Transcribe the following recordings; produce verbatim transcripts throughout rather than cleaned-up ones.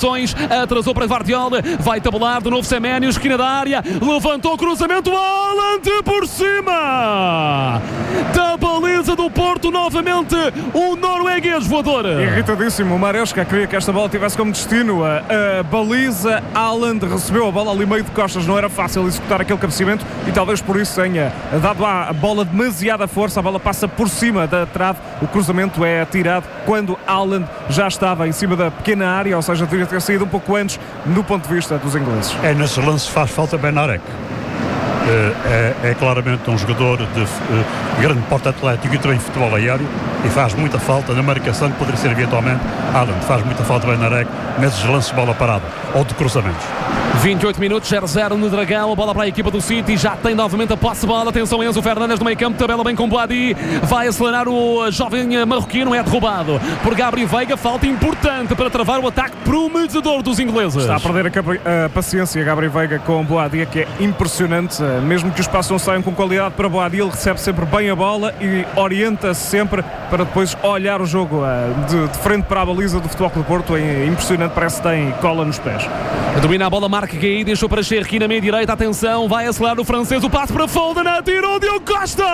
opções, atrasou para Gvardiol, vai tabular de novo Semenyo, esquina da área, levantou o cruzamento, Haaland por cima da baliza do Porto, novamente o norueguês voador. Irritadíssimo, o Maresca queria que esta bola tivesse como destino a, a baliza. Haaland recebeu a bola ali meio de costas, não era fácil executar aquele cabeceamento e talvez por isso tenha dado à bola demasiada força, a bola passa por cima da trave, o cruzamento é atirado quando Haaland já estava em cima da pequena área, ou seja, devia ter saído um pouco antes do ponto de vista dos ingleses. É, nesse lance faz falta Benarek. É, é claramente um jogador de, de grande porte atlético e também futebol aéreo, e faz muita falta na marcação, que poderia ser eventualmente Haaland. Faz muita falta Benarek nesses lances de bola parada ou de cruzamentos. vinte e oito minutos, zero a zero no Dragão, a bola para a equipa do City, já tem novamente a posse de bola, atenção Enzo Fernandes no meio campo, tabela bem com Boadi, vai acelerar o jovem marroquino, é derrubado por Gabri Veiga, falta importante para travar o ataque prometedor dos ingleses. Está a perder a, capa- a paciência Gabri Veiga com Boadi, que é impressionante, mesmo que os passos não saiam com qualidade para Boadi, ele recebe sempre bem a bola e orienta-se sempre para depois olhar o jogo de, de frente para a baliza do Futebol Clube do Porto, é impressionante, parece que tem cola nos pés. Domina a bola, Marc Guehi, deixou para Cherki na meia direita, atenção, vai acelerar o francês, o passe para Foden, atirou Diogo Costa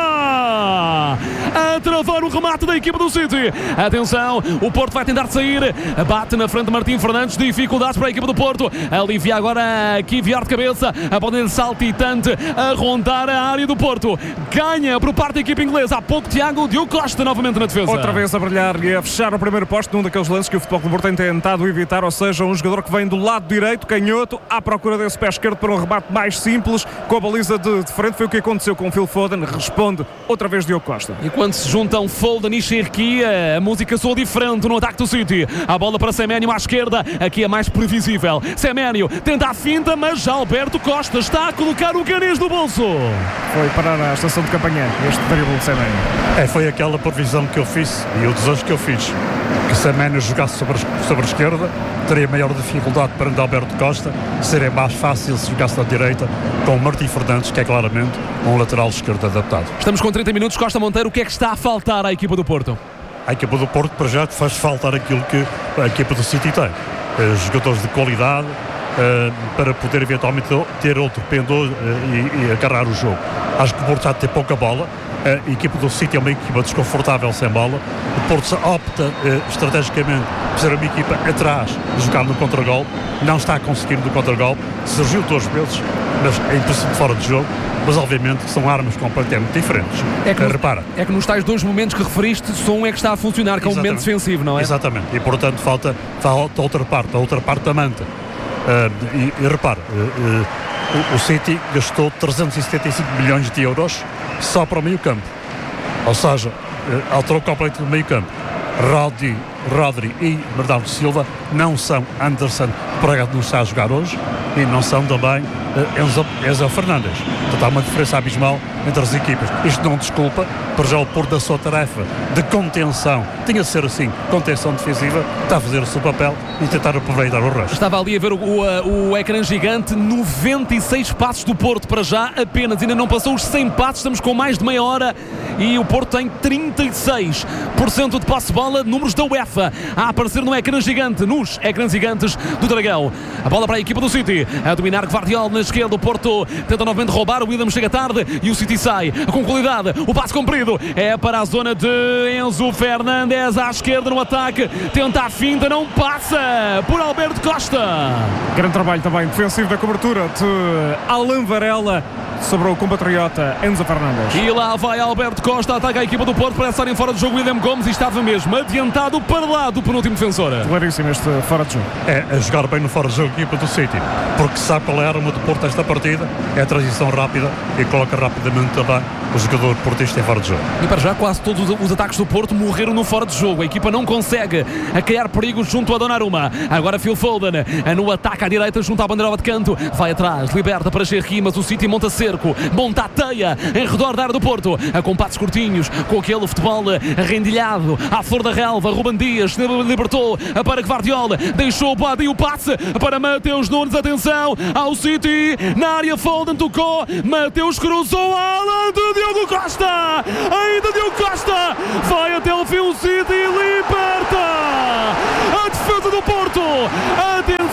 a travar o remate da equipa do City. Atenção, o Porto vai tentar sair, bate na frente de Martim Fernandes, dificuldades para a equipa do Porto, alivia agora Kivior de cabeça, a bola de saltitante a rondar a área do Porto, ganha por parte da equipa inglesa, há pouco Tiago Diogo Costa novamente na defesa. Outra vez a brilhar e a fechar o primeiro posto num daqueles lances que o Futebol Clube do Porto tem tentado evitar, ou seja, um jogador que vem do lado direito, canhoto, à procura desse pé esquerdo para um rebate mais simples, com a baliza de, de frente. Foi o que aconteceu com o Phil Foden, responde outra vez Diogo Costa. E quando se juntam Foden e Cherki, a música soa diferente no ataque do City. A bola para Semenyo à esquerda, aqui é mais previsível. Semenyo tenta a finta, mas já Alberto Costa está a colocar o canis no bolso. Foi parar a estação de campanha este drible de Semenyo. É, foi aquela previsão que eu fiz e o desejo que eu fiz, que Semenyo jogasse sobre, sobre a esquerda, teria maior dificuldade perante Alberto Costa, seria mais fácil se jogasse na direita com o Martim Fernandes, que é claramente um lateral esquerdo adaptado. Estamos com trinta minutos, Costa Monteiro, o que é que está a faltar à equipa do Porto? A equipa do Porto, para já, faz faltar aquilo que a equipa do City tem, uh, jogadores de qualidade, uh, para poder eventualmente ter outro pendor uh, e, e agarrar o jogo. Acho que o Porto já tem pouca bola. A equipa do City é uma equipa desconfortável sem bola. O Porto opta eh, estrategicamente por ser uma equipa atrás de jogar no contra-gol, não está a conseguir no contra-gol, surgiu duas vezes, mas é impossível fora de jogo, mas obviamente são armas completamente diferentes. É que, eh, no, repara. é que nos tais dois momentos que referiste, só um é que está a funcionar, que é um momento defensivo, não é? Exatamente, e portanto falta, falta a outra parte, a outra parte da manta. Uh, e, e repara, uh, uh, o, o City gastou trezentos e setenta e cinco milhões de euros só para o meio campo, ou seja, uh, alterou completamente o meio campo. Rodri, Rodri e Bernardo Silva não são Anderson, Pereira não está a jogar hoje, e não são também uh, Enzo, Enzo Fernandes. Portanto, há uma diferença abismal entre as equipas. Isto não desculpa, para já o Porto da sua tarefa de contenção, tinha de ser assim, contenção defensiva, está a fazer o seu papel e tentar aproveitar o resto. Estava ali a ver o, o, o ecrã gigante, noventa e seis passos do Porto para já, apenas, ainda não passou os cem passos, estamos com mais de meia hora e o Porto tem trinta e seis por cento de posse de bola, números da UEFA a aparecer no ecrã gigante, nos ecrãs gigantes do Dragão. A bola para a equipa do City, a dominar Gvardiol na esquerda, o Porto tenta novamente roubar, o William chega tarde e o City sai com qualidade, o passe comprido é para a zona de Enzo Fernandes à esquerda no ataque, tenta a finta, não passa por Alberto Costa. Grande trabalho também defensivo da cobertura de Alan Varela sobre o compatriota Enzo Fernandes. E lá vai Alberto Costa, ataca a equipa do Porto para estarem fora de jogo. William Gomes e estava mesmo adiantado para lá do penúltimo defensor. Claríssimo este fora de jogo. É a jogar bem no fora de jogo a equipa do City, porque sabe qual é a arma do Porto esta partida, é a transição rápida e coloca rapidamente também o jogador portista em fora de jogo. E para já quase todos os ataques do Porto morreram no fora de jogo. A equipa não consegue a criar perigos junto a Donnarumma. Agora Phil Foden no ataque à direita junto à bandeira de canto, vai atrás, liberta para Cherki, mas o City monta cerco, monta a teia em redor da área do Porto, a compasso curtinhos, com aquele futebol rendilhado à flor da relva. Ruben Dias libertou para Gvardiol, deixou o Boadi e o passe para Mateus Nunes, atenção ao City, na área Foden tocou, Mateus cruzou, Haaland, Diogo Costa, ainda Diogo Costa, vai até o fim o City e liberta a defesa do Porto, atenção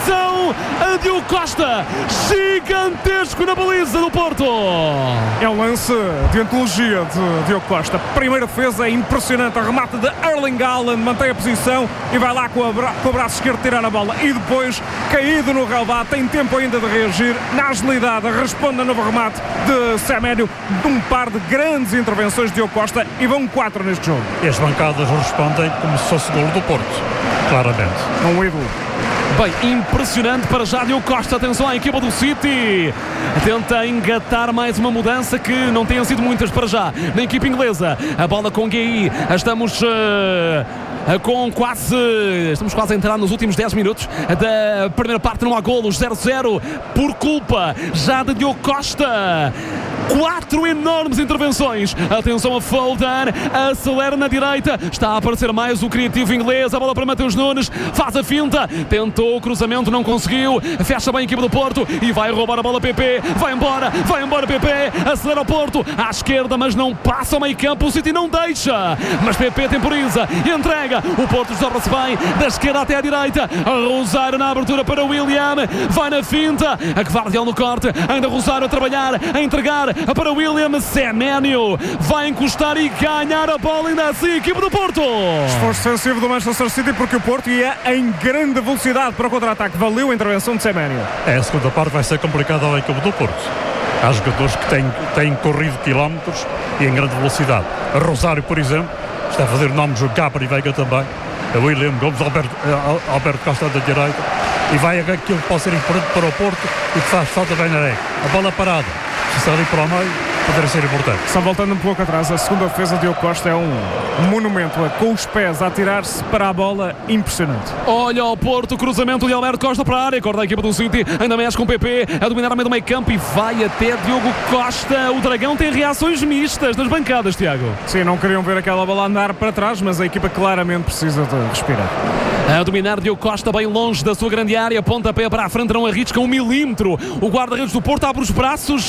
Diogo Costa, gigantesco na baliza do Porto. É um lance de antologia de Diogo Costa. Primeira defesa, impressionante, remate de Erling Haaland, mantém a posição e vai lá com, a bra- com o braço esquerdo tirar a bola. E depois, caído no relvado, tem tempo ainda de reagir. Na agilidade, responde a novo remate de Seménio, de um par de grandes intervenções de Diogo Costa, e vão quatro neste jogo. E as bancadas respondem como se fosse golo do Porto, claramente. Um ídolo. Bem, impressionante para já Diogo Costa. Atenção à equipa do City, tenta engatar mais uma mudança que não tenham sido muitas para já na equipa inglesa. A bola com Gueye, estamos uh, com quase estamos quase a entrar nos últimos dez minutos da primeira parte. Não há golos, zero a zero por culpa já de Diogo Costa. Quatro enormes intervenções. Atenção a Foden, acelera na direita, está a aparecer mais o criativo inglês. A bola para Mateus Nunes, faz a finta, tentou o cruzamento, não conseguiu, fecha bem a equipa do Porto e vai roubar a bola P P, vai embora, vai embora P P, acelera o Porto, à esquerda, mas não passa ao meio campo, o City não deixa, mas P P temporiza, entrega, o Porto desdobra-se bem, da esquerda até à direita, Rosário na abertura para o William, vai na finta, a Gvardiol no corte, ainda Rosário a trabalhar, a entregar para o William. Seménio vai encostar e ganhar a bola, ainda assim a equipa do Porto. Esforço defensivo do Manchester City, porque o Porto ia em grande velocidade para o contra-ataque. Valeu a intervenção de Seménio. É, a segunda parte vai ser complicada ao equipe do Porto. Há jogadores que têm, têm corrido quilómetros e em grande velocidade. A Rosário, por exemplo, está a fazer nomes, o Gabriel Veiga também, a William Gomes, Alberto, Alberto Costa da direita, e vai aquilo que pode ser importante para o Porto e que faz falta bem na área. A bola parada, se está ali para o meio, poderia ser importante. Só voltando um pouco atrás, a segunda defesa de Diogo Costa é um monumento, com os pés a atirar-se para a bola, impressionante. Olha o Porto, cruzamento de Alberto Costa para a área, corta a equipa do City, ainda mexe com o P P, a dominar a meio do meio campo e vai até Diogo Costa. O Dragão tem reações mistas nas bancadas, Tiago. Sim, não queriam ver aquela bola andar para trás, mas a equipa claramente precisa de respirar. A dominar Diogo Costa bem longe da sua grande área, pontapé para a frente, não arrisca um milímetro. O guarda-redes do Porto abre os braços,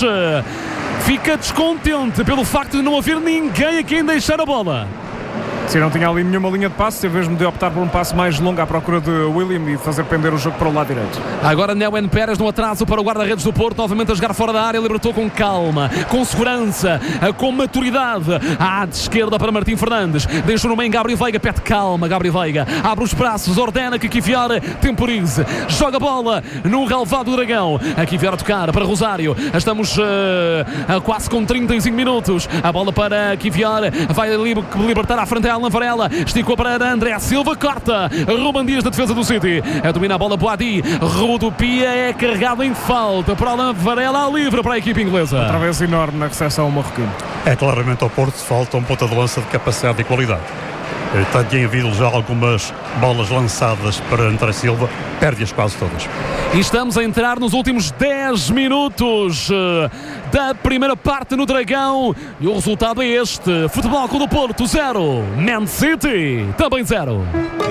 fica descontente pelo facto de não haver ninguém a quem deixar a bola. Sim, não tinha ali nenhuma linha de passe, teve mesmo de optar por um passe mais longo à procura de William e fazer pender o jogo para o lado direito. Agora Néuen Pérez no atraso para o guarda-redes do Porto, novamente a jogar fora da área, libertou com calma, com segurança, com maturidade. À de esquerda para Martim Fernandes, deixou no meio Gabriel Veiga, pede calma, Gabriel Veiga, abre os braços, ordena que Kivior temporize, joga a bola no relvado do Dragão, a Kivior a tocar para Rosário, estamos uh, a quase com trinta e cinco minutos, a bola para Kivior, vai libertar à frente a Alan Varela, esticou para André Silva, corta, Ruben Dias da defesa do City, a domina a bola Boadi, rodopia, é carregado em falta para Alan Varela, livre para a equipe inglesa. Outra vez enorme na recepção marroquino. É claramente ao Porto falta um ponta de lança de capacidade e qualidade. Tem havido já algumas bolas lançadas para André Silva, perde-as quase todas. E estamos a entrar nos últimos dez minutos uh, da primeira parte no Dragão e o resultado é este: Futebol Clube do Porto zero, Man City também zero.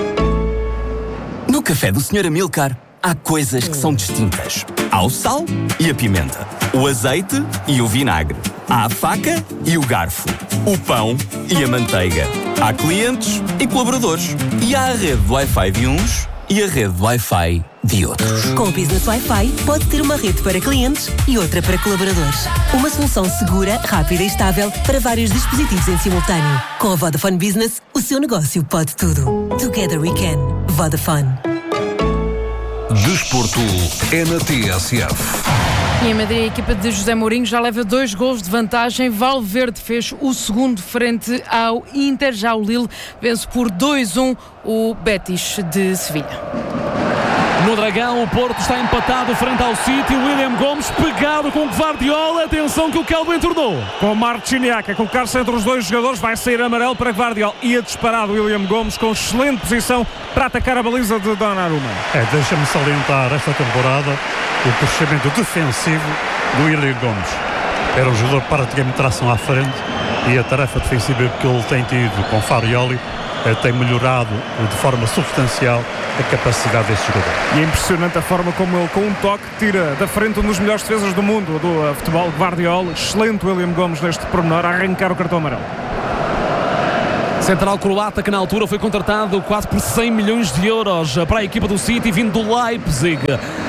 No café do senhor Amilcar há coisas que são distintas. Há o sal e a pimenta, o azeite e o vinagre, há a faca e o garfo, o pão e a manteiga. Há clientes e colaboradores. E há a rede de Wi-Fi de uns e a rede de Wi-Fi de outros. Com o Business Wi-Fi, pode ter uma rede para clientes e outra para colaboradores. Uma solução segura, rápida e estável para vários dispositivos em simultâneo. Com a Vodafone Business, o seu negócio pode tudo. Together we can. Vodafone. Desporto é na T S F. E em Madrid, a equipa de José Mourinho já leva dois gols de vantagem. Valverde fez o segundo frente ao Inter. Já o Lille vence por dois a um o Betis de Sevilha. No Dragão, o Porto está empatado frente ao City. William Gomes pegado com o Gvardiol. Atenção que o Caldo entornou. Com o Marciniak a colocar-se entre os dois jogadores, vai sair amarelo para Gvardiol. Ia disparado William Gomes com excelente posição para atacar a baliza de Donnarumma. É, deixa-me salientar esta temporada o crescimento defensivo do William Gomes. Era um jogador praticamente tração à frente e a tarefa defensiva que ele tem tido com Farioli eh, tem melhorado de forma substancial a capacidade desse jogador. E é impressionante a forma como ele, com um toque, tira da frente um dos melhores defesas do mundo do uh, futebol, Gvardiol. Excelente William Gomes neste pormenor, a arrancar o cartão amarelo. Central croata que na altura foi contratado quase por cem milhões de euros para a equipa do City, vindo do Leipzig.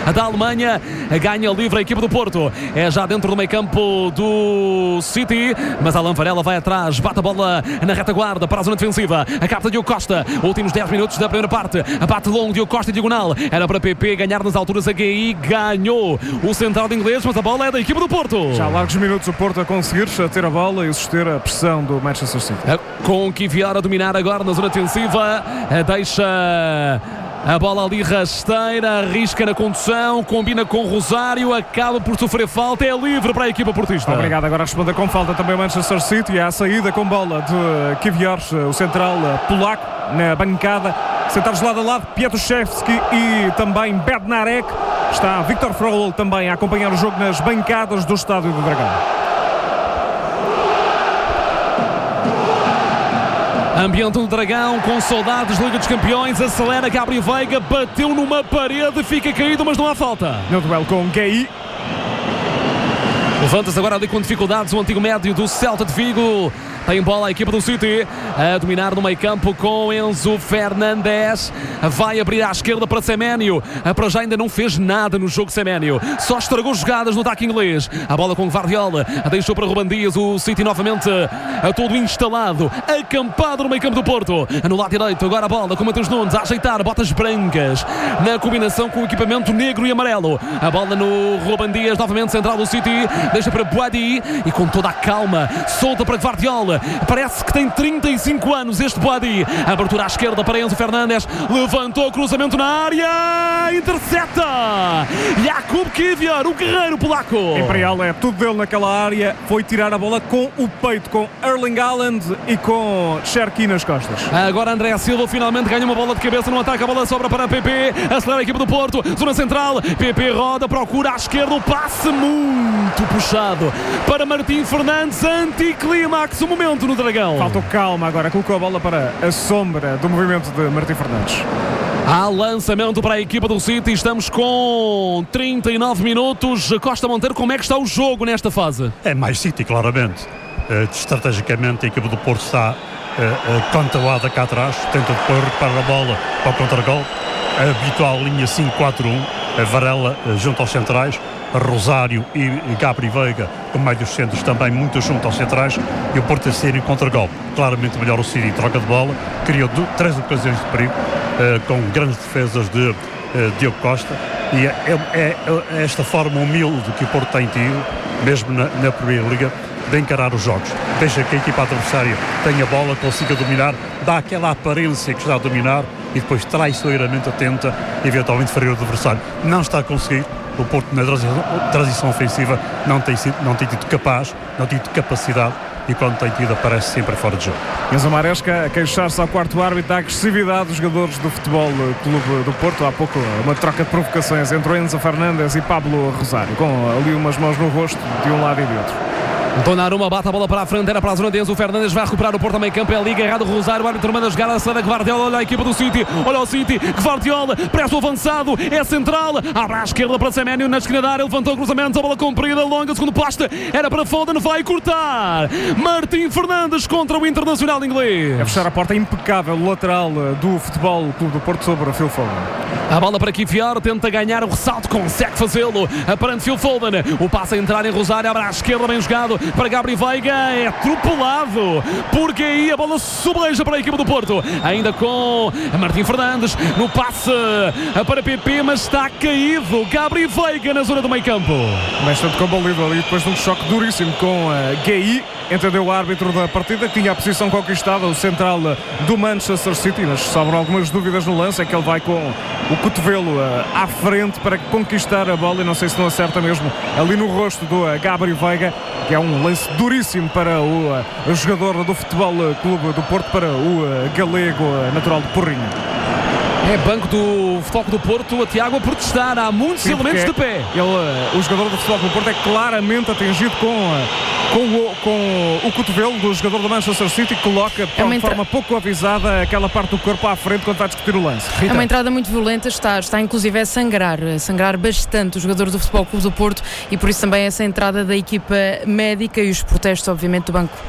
da Alemanha. Ganha livre a equipa do Porto. É já dentro do meio campo do City, mas Alan Varela vai atrás, bate a bola na retaguarda para a zona defensiva. A capta Diogo Costa. Últimos dez minutos da primeira parte. Bate longo Diogo Costa e diagonal. Era para P P ganhar nas alturas. A G I ganhou o central de inglês, mas a bola é da equipa do Porto. Já há largos minutos o Porto a conseguir ter a bola e suster a pressão do Manchester City. Com Kivior a dominar agora na zona defensiva. Deixa a bola ali rasteira, arrisca na condução, combina com o Rosário, acaba por sofrer falta, é livre para a equipa portista. Obrigado, agora responde com falta também o Manchester City. E a saída com bola de Kivior, o central polaco, na bancada. Sentados lado a lado, Pietruszewski e também Bednarek. Está Victor Frollo também a acompanhar o jogo nas bancadas do Estádio do Dragão. Ambiente do Dragão, com saudades, Liga dos Campeões, acelera Gabriel Veiga, bateu numa parede, fica caído, mas não há falta. No duelo com G I. Levanta-se agora ali com dificuldades o antigo médio do Celta de Vigo. Tem bola a equipa do City a dominar no meio campo com Enzo Fernandes. Vai abrir à esquerda para Semenyo. Para já ainda não fez nada no jogo Semenyo. Só estragou jogadas no ataque inglês. A bola com Guardiola. Deixou para Ruben Dias. O City novamente a todo instalado. Acampado no meio campo do Porto. No lado direito agora a bola com Matheus Nunes a ajeitar. Botas brancas na combinação com o equipamento negro e amarelo. A bola no Ruben Dias. Novamente central do City. Deixa para Boadi. E com toda a calma solta para Guardiola. Parece que tem trinta e cinco anos este Boadi. Abertura à esquerda para Enzo Fernandes. Levantou o cruzamento na área. Intercepta Jakub Kivior, o guerreiro polaco. Imperial é tudo dele naquela área. Foi tirar a bola com o peito, com Erling Haaland e com Cherki nas costas. Agora André Silva finalmente ganha uma bola de cabeça no ataque. A bola sobra para P P. Acelera a equipa do Porto. Zona central. P P roda, procura à esquerda. O passe muito puxado para Martim Fernandes. Anticlímax o momento no Dragão. Faltou calma agora. Colocou a bola para a sombra do movimento de Martim Fernandes. Há lançamento para a equipa do City. Estamos com trinta e nove minutos. Costa Monteiro, como é que está o jogo nesta fase? É mais City, claramente. Uh, estrategicamente a equipa do Porto está uh, uh, controlada cá atrás. Tenta depois recuperar a bola para o contra-gol. A habitual linha cinco quatro um. A Varela uh, junto aos centrais. Rosário e Gabri Veiga com médios centros também muito junto aos centrais e o Porto a ser em contra-golpe. Claramente melhor o City, troca de bola, criou do, três ocasiões de perigo uh, com grandes defesas de uh, Diogo Costa e é, é, é esta forma humilde que o Porto tem tido, mesmo na, na Primeira Liga, de encarar os jogos. Deixa que a equipa adversária tenha a bola, consiga dominar, dá aquela aparência que está a dominar e depois traiçoeiramente tenta eventualmente ferir o adversário. Não está a conseguir. O Porto na transição, transição ofensiva não tem, sido, não tem tido capaz, não tem tido capacidade e quando tem tido aparece sempre fora de jogo. Enzo Maresca a queixar-se ao quarto árbitro da agressividade dos jogadores do Futebol Clube do Porto. Há pouco uma troca de provocações entre o Enzo Fernandes e Pablo Rosário, com ali umas mãos no rosto de um lado e de outro. Donnarumma bate a bola para a frente, era para a zona de Enzo Fernandes, vai recuperar o Porto a meio campo, é ali agarrado o Rosário, o árbitro manda jogar a acelera Guardiola, olha a equipa do City, olha o City, Guardiola, pressa o avançado, é central, abre à esquerda para Semenyo, na esquina da área, levantou cruzamentos, a bola comprida, longa, segundo poste, era para Foden, vai cortar, Martim Fernandes contra o Internacional inglês. É fechar a porta impecável, o lateral do Futebol Clube do Porto sobre o Phil Foden. A bola para Kivior, tenta ganhar o ressalto, consegue fazê-lo, aparente Phil Foden, o passe a entrar em Rosário, abre à esquerda, bem jogado, para Gabriel Veiga, é atropelado porque aí a bola sobreja para a equipa do Porto, ainda com Martim Fernandes no passe para P P, mas está caído Gabriel Veiga na zona do meio campo. Bastante combalido ali depois de um choque duríssimo com a G I. Entendeu o árbitro da partida que tinha a posição conquistada, o central do Manchester City, mas sobram algumas dúvidas no lance, é que ele vai com o cotovelo à frente para conquistar a bola e não sei se não acerta mesmo ali no rosto do Gabriel Veiga, que é um lance duríssimo para o, o jogador do Futebol Clube do Porto, para o galego natural de Porrinho. É banco do Futebol do Porto, a Tiago a protestar, há muitos Sim, elementos de pé. Ele, o jogador do Futebol do Porto é claramente atingido com, com, o, com o cotovelo do jogador do Manchester City, que coloca de é forma pouco avisada aquela parte do corpo à frente quando vai discutir o lance. Rita. É uma entrada muito violenta, está, está inclusive a sangrar, a sangrar bastante o jogador do Futebol Clube do Porto e por isso também essa entrada da equipa médica e os protestos, obviamente, do banco.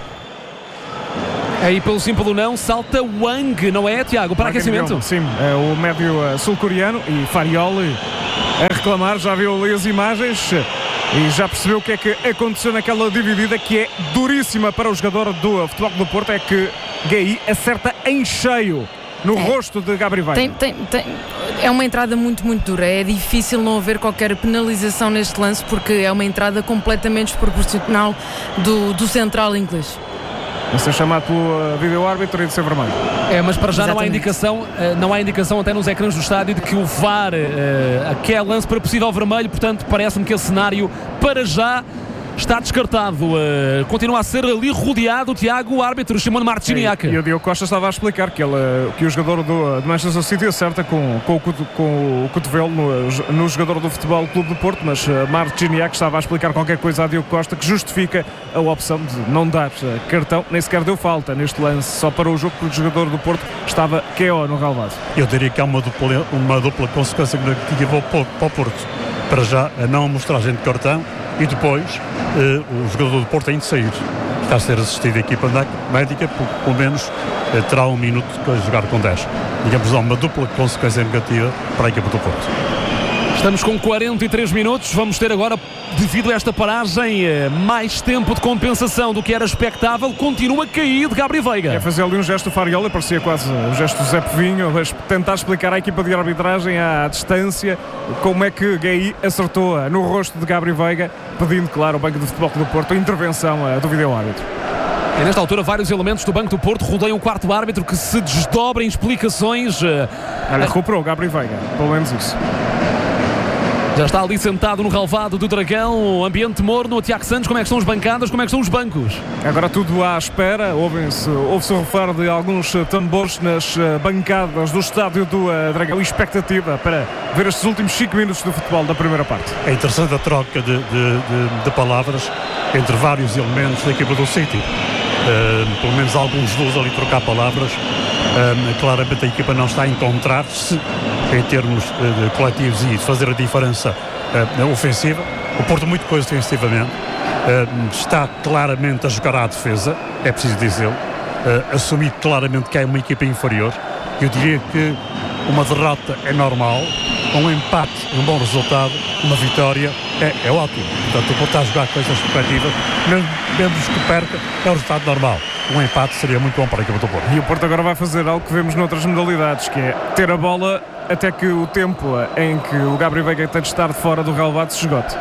Aí pelo sim pelo não salta Wang, não é, Tiago? Para aquecimento? Sim, é o médio uh, sul-coreano e Farioli a reclamar, já viu ali as imagens e já percebeu o que é que aconteceu naquela dividida, que é duríssima para o jogador do Futebol Clube do Porto. É que Guehi acerta em cheio no é. rosto de Gabri Veiga. Tem, tem, tem, é uma entrada muito, muito dura. É difícil não haver qualquer penalização neste lance, porque é uma entrada completamente desproporcional do, do central inglês. A ser chamado pelo vídeo-árbitro e de ser vermelho. É, mas para já Exatamente. não há indicação, não há indicação até nos ecrãs do estádio de que o V A R uh, quer lance para possível vermelho, portanto parece-me que esse cenário para já está descartado. Uh, continua a ser ali rodeado o Tiago, o árbitro Simone Marciniak. E, e o Diogo Costa estava a explicar que, ele, que o jogador do, do Manchester City acerta com, com, o, com o cotovelo no, no jogador do Futebol Clube do Porto, mas uh, Marciniak estava a explicar qualquer coisa a Diogo Costa que justifica a opção de não dar uh, cartão, nem sequer deu falta neste lance, só para o jogo, porque o jogador do Porto estava Q O no relvado. Eu diria que há uma dupla, uma dupla consequência negativa para o Porto. Para já, a não amostragem de cartão, e depois uh, o jogador do Porto tem de sair. Está a ser assistido a equipa médica, porque pelo menos uh, terá um minuto para jogar com dez. Digamos, há uma dupla consequência negativa para a equipa do Porto. Estamos com quarenta e três minutos, vamos ter agora, devido a esta paragem, mais tempo de compensação do que era expectável. Continua caído Gabri Veiga. É fazer ali um gesto Fariola, parecia quase o gesto do Zé Povinho, tentar explicar à equipa de arbitragem à distância como é que Guehi acertou no rosto de Gabri Veiga, pedindo, claro, ao Banco de Futebol do Porto a intervenção do vídeo-árbitro. E nesta altura vários elementos do Banco do Porto rodeiam o quarto árbitro, que se desdobra em explicações. Olha, recuperou Gabri Veiga, pelo menos isso. Já está ali sentado no relvado do Dragão, ambiente morno. Tiago Santos, como é que estão as bancadas, como é que estão os bancos? Agora tudo à espera, ouve-se ouve-se o refar de alguns tambores nas bancadas do estádio do Dragão, expectativa para ver estes últimos cinco minutos do futebol da primeira parte. É interessante a troca de, de, de, de palavras entre vários elementos da equipa do City. Uh, pelo menos alguns dos ali trocar palavras. Uh, claramente a equipa não está a encontrar-se em termos uh, coletivos e fazer a diferença uh, ofensiva. O Porto muito coisa defensivamente, uh, está claramente a jogar à defesa, é preciso dizê-lo, uh, assumir claramente que é uma equipa inferior. Eu diria que uma derrota é normal, um empate é um bom resultado, uma vitória é, é ótimo. Portanto, o Porto está a jogar com essas perspectivas, mesmo, mesmo que perca, é um resultado normal. Um empate seria muito bom para a equipa do Porto. E o Porto agora vai fazer algo que vemos noutras modalidades, que é ter a bola até que o tempo em que o Gabri Veiga tem de estar fora do relvado se esgote.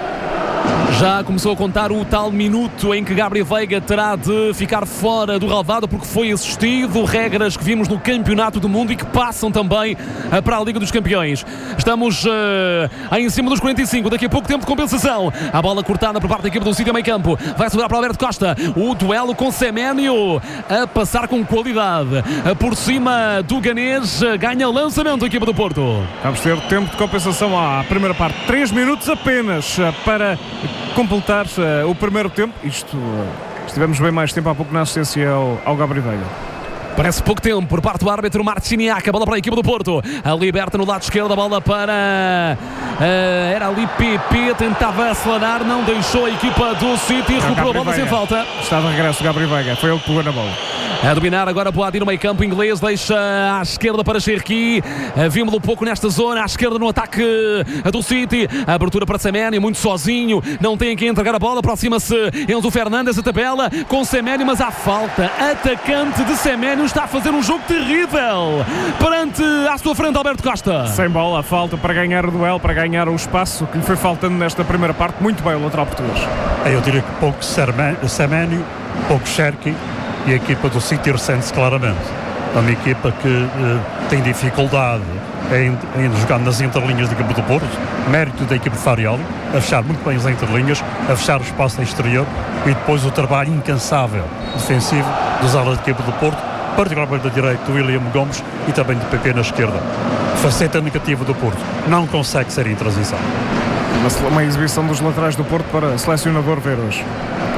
Já começou a contar o tal minuto em que Gabri Veiga terá de ficar fora do relvado, porque foi assistido, regras que vimos no Campeonato do Mundo e que passam também uh, para a Liga dos Campeões. Estamos uh, aí em cima dos quarenta e cinco, daqui a pouco tempo de compensação. A bola cortada por parte da equipa do City a meio campo, vai sobrar para Alberto Costa, o duelo com Seménio a passar com qualidade uh, por cima do ganês, uh, ganha lançamento a equipa do Porto. Vamos ter tempo de compensação à primeira parte, três minutos apenas uh, para completar uh, o primeiro tempo. Isto, uh, estivemos bem mais tempo há pouco na assistência ao, ao Gabri Veiga. Parece pouco tempo por parte do árbitro Marciniak. A bola para a equipa do Porto, a liberta no lado esquerdo, a bola para uh, era ali P P, tentava acelerar, não deixou a equipa do City, recuperou a bola sem falta. Está de regresso o Gabri Veiga, foi ele que pegou na bola. A dominar agora Boadi no meio campo inglês, deixa à esquerda para Cherki, vimos-lo um pouco nesta zona, à esquerda no ataque do City, a abertura para Seménio, muito sozinho, não tem quem entregar a bola, aproxima-se Enzo Fernandes, a tabela com Seménio, mas há falta. Atacante de Seménio está a fazer um jogo terrível perante à sua frente Alberto Costa. Sem bola, falta para ganhar o duelo, para ganhar o espaço que lhe foi faltando nesta primeira parte. Muito bem o lateral português. Eu diria que pouco Seménio, pouco Cherki, e a equipa do City ressente-se claramente. É uma equipa que uh, tem dificuldade em, em jogar nas interlinhas da equipa do Porto, mérito da equipa de Farioli, a fechar muito bem as interlinhas, a fechar o espaço exterior, e depois o trabalho incansável defensivo dos alas da equipa do Porto, particularmente da direita do William Gomes e também do P P na esquerda. Faceta negativa do Porto, não consegue ser em transição. Uma, uma exibição dos laterais do Porto para selecionador ver hoje.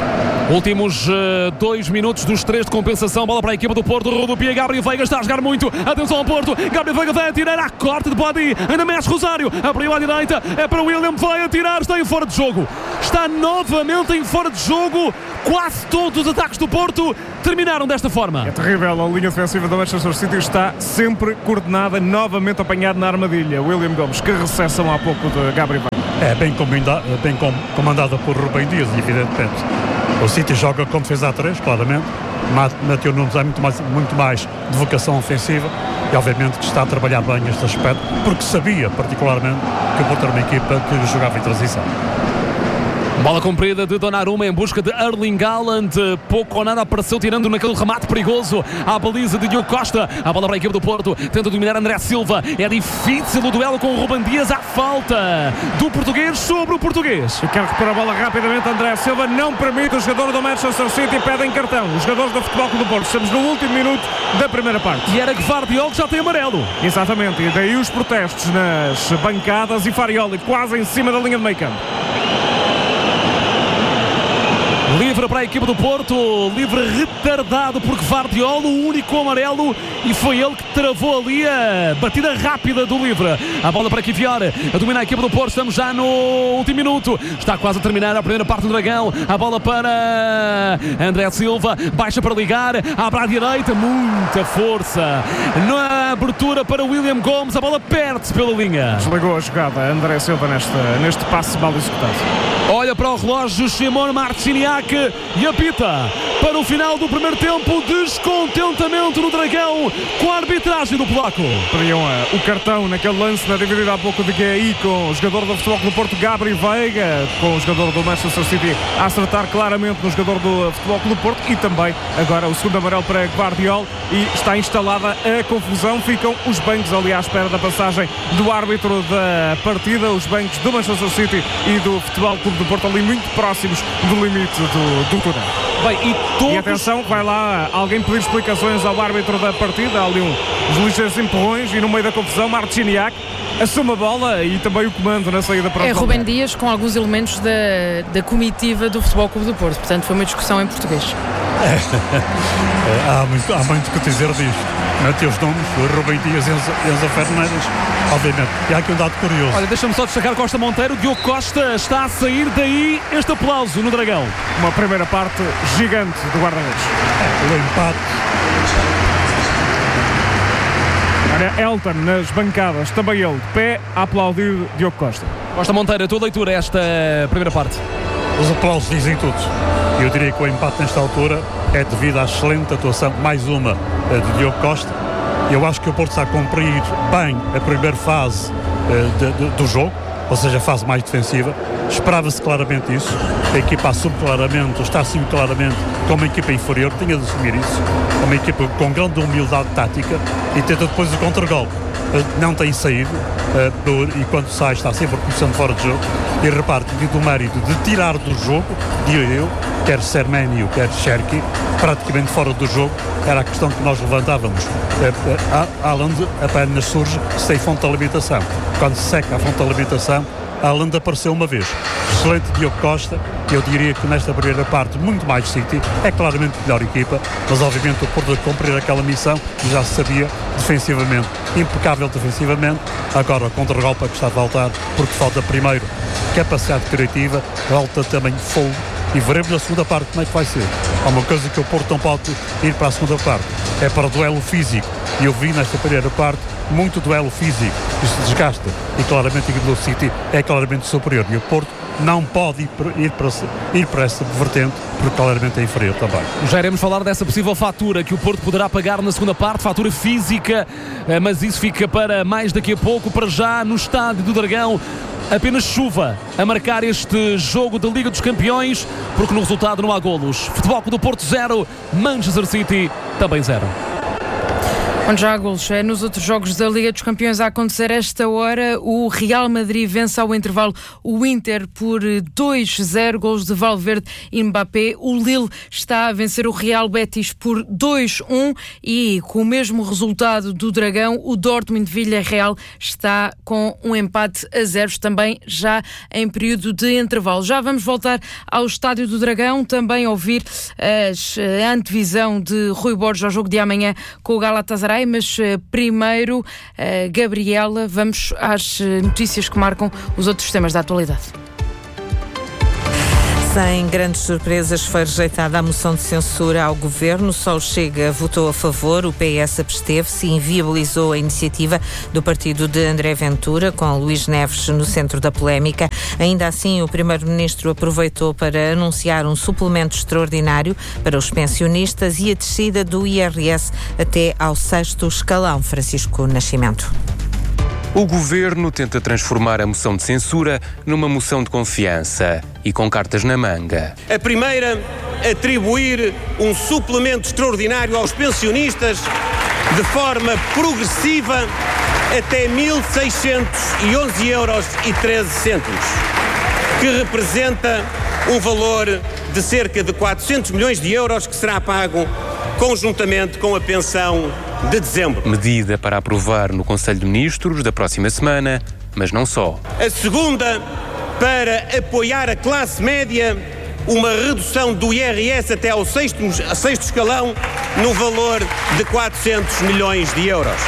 Últimos uh, dois minutos dos três de compensação. Bola para a equipa do Porto. Rodopia. Gabriel Veiga está a jogar muito. Atenção ao Porto. Gabriel Veiga vai atirar a corte de body. Ainda mexe Rosário. Abriu à direita. É para o William. Vai atirar. Está em fora de jogo. Está novamente em fora de jogo. Quase todos os ataques do Porto terminaram desta forma. É terrível. A linha defensiva do Manchester City está sempre coordenada. Novamente apanhado na armadilha. William Gomes. Que recepção há pouco de Gabriel Veiga. É bem, comanda, bem com, comandada por Rubem Dias, evidentemente. O City joga como fez há três, claramente. Mateus Nunes é muito mais, muito mais de vocação ofensiva e obviamente que está a trabalhar bem este aspecto, porque sabia particularmente que o Porto era uma equipa que jogava em transição. Bola comprida de Donnarumma em busca de Erling Haaland. Pouco ou nada apareceu, tirando naquele remate perigoso à baliza de Diogo Costa. A bola para a equipe do Porto. Tenta dominar André Silva. É difícil o duelo com o Rubem Dias. À falta do português sobre o português. E quer recuperar a bola rapidamente. André Silva não permite. O jogador do Manchester City pedem cartão. Os jogadores do Futebol Clube do Porto. Estamos no último minuto da primeira parte. E era Gvardiol que já tem amarelo. Exatamente. E daí os protestos nas bancadas e Farioli quase em cima da linha de meio campo. Livre para a equipa do Porto, livre retardado por Gvardiol, o único amarelo, e foi ele que travou ali a batida rápida do livre. A bola para Kivior, a dominar a equipa do Porto, estamos já no último minuto, está quase a terminar a primeira parte do Dragão. A bola para André Silva, baixa para ligar, abre à direita, muita força na abertura para William Gomes, a bola perde-se pela linha. Desligou a jogada André Silva neste, neste passe mal executado. Olha para o relógio Simone Marciniak e apita para o final do primeiro tempo. Descontentamento no Dragão com a arbitragem do polaco. Pediam uh, o cartão naquele lance na dividida há pouco de Gueye com o jogador do Futebol Clube do Porto, Gabriel Veiga, com o jogador do Manchester City a acertar claramente no jogador do Futebol Clube do Porto, e também agora o segundo amarelo para Gvardiol, e está instalada a confusão. Ficam os bancos ali à espera da passagem do árbitro da partida, os bancos do Manchester City e do Futebol Clube do Porto ali muito próximos do limite do, do túnel. Bem, e, todos... e atenção, vai lá alguém pedir explicações ao árbitro da partida. Há ali um, uns ligeiros empurrões e no meio da confusão Marciniak assume a bola e também o comando na saída para o É Rubem Dias com alguns elementos da, da comitiva do Futebol Clube do Porto. Portanto, foi uma discussão em português. É. há, muito, há muito que dizer disto. Mateus Nunes, Rubem Dias e Enzo, Enzo Fernandes, obviamente. E há aqui um dado curioso. Olha, deixa-me só destacar Costa Monteiro. Diogo Costa está a sair, daí este aplauso no Dragão. Uma primeira parte gigante do guarda-redes. É, o empate. Olha, Elton nas bancadas, também ele, de pé, a aplaudir Diogo Costa. Costa Monteiro, a tua leitura esta primeira parte? Os aplausos dizem tudo. Eu diria que o empate nesta altura é devido à excelente atuação, mais uma, de Diogo Costa. Eu acho que o Porto está a cumprir bem a primeira fase uh, de, de, do jogo, ou seja, a fase mais defensiva. Esperava-se claramente isso. A equipa assume claramente, está a assumir claramente como uma equipa inferior, tinha de assumir isso. É uma equipa com grande humildade tática e tenta depois o contra-golpe. Não tem saído uh, e quando sai está sempre começando fora de jogo. E repare, tido o mérito de tirar do jogo, diria eu, quer Serménio, quer Cherki, praticamente fora do jogo. Era a questão que nós levantávamos. Haaland apenas surge sem fonte de alimentação. Quando se seca a fonte de alimentação, Haaland apareceu uma vez. Excelente Diogo Costa. Eu diria que nesta primeira parte muito mais City, é claramente melhor equipa, mas obviamente o Porto a cumprir aquela missão já se sabia defensivamente, impecável defensivamente. Agora o contra-golpe que está a voltar, porque falta primeiro capacidade criativa, falta também fogo, e veremos na segunda parte como é que vai ser. Há uma coisa que o Porto não pode ir para a segunda parte, é para o duelo físico, e eu vi nesta primeira parte muito duelo físico, isso desgasta, e claramente a equipe do City é claramente superior, e o Porto não pode ir para, ir para, ir para essa vertente, porque claramente é inferior também. Já iremos falar dessa possível fatura que o Porto poderá pagar na segunda parte, fatura física, mas isso fica para mais daqui a pouco. Para já, no estádio do Dragão, apenas chuva a marcar este jogo da Liga dos Campeões, porque no resultado não há golos. Futebol Clube do Porto zero, Manchester City também zero. Onde já há golos. É nos outros jogos da Liga dos Campeões a acontecer esta hora, o Real Madrid vence ao intervalo o Inter por dois a zero, golos de Valverde e Mbappé. O Lille está a vencer o Real Betis por dois a um e com o mesmo resultado do Dragão, o Dortmund Villarreal está com um empate a zeros, também já em período de intervalo. Já vamos voltar ao Estádio do Dragão, também ouvir as, a antevisão de Rui Borges ao jogo de amanhã com o Galatasaray, mas primeiro, Gabriela, vamos às notícias que marcam os outros temas da atualidade. Sem grandes surpresas, foi rejeitada a moção de censura ao Governo. Só o Chega votou a favor, o P S absteve-se e inviabilizou a iniciativa do partido de André Ventura, com Luís Neves no centro da polémica. Ainda assim, o Primeiro-Ministro aproveitou para anunciar um suplemento extraordinário para os pensionistas e a descida do I R S até ao sexto escalão. Francisco Nascimento. O Governo tenta transformar a moção de censura numa moção de confiança e com cartas na manga. A primeira, atribuir um suplemento extraordinário aos pensionistas de forma progressiva até mil seiscentos e onze euros e treze cêntimos, que representa um valor de cerca de quatrocentos milhões de euros que será pago conjuntamente com a pensão de dezembro. Medida para aprovar no Conselho de Ministros da próxima semana, mas não só. A segunda, para apoiar a classe média, uma redução do I R S até ao sexto, sexto escalão no valor de quatrocentos milhões de euros.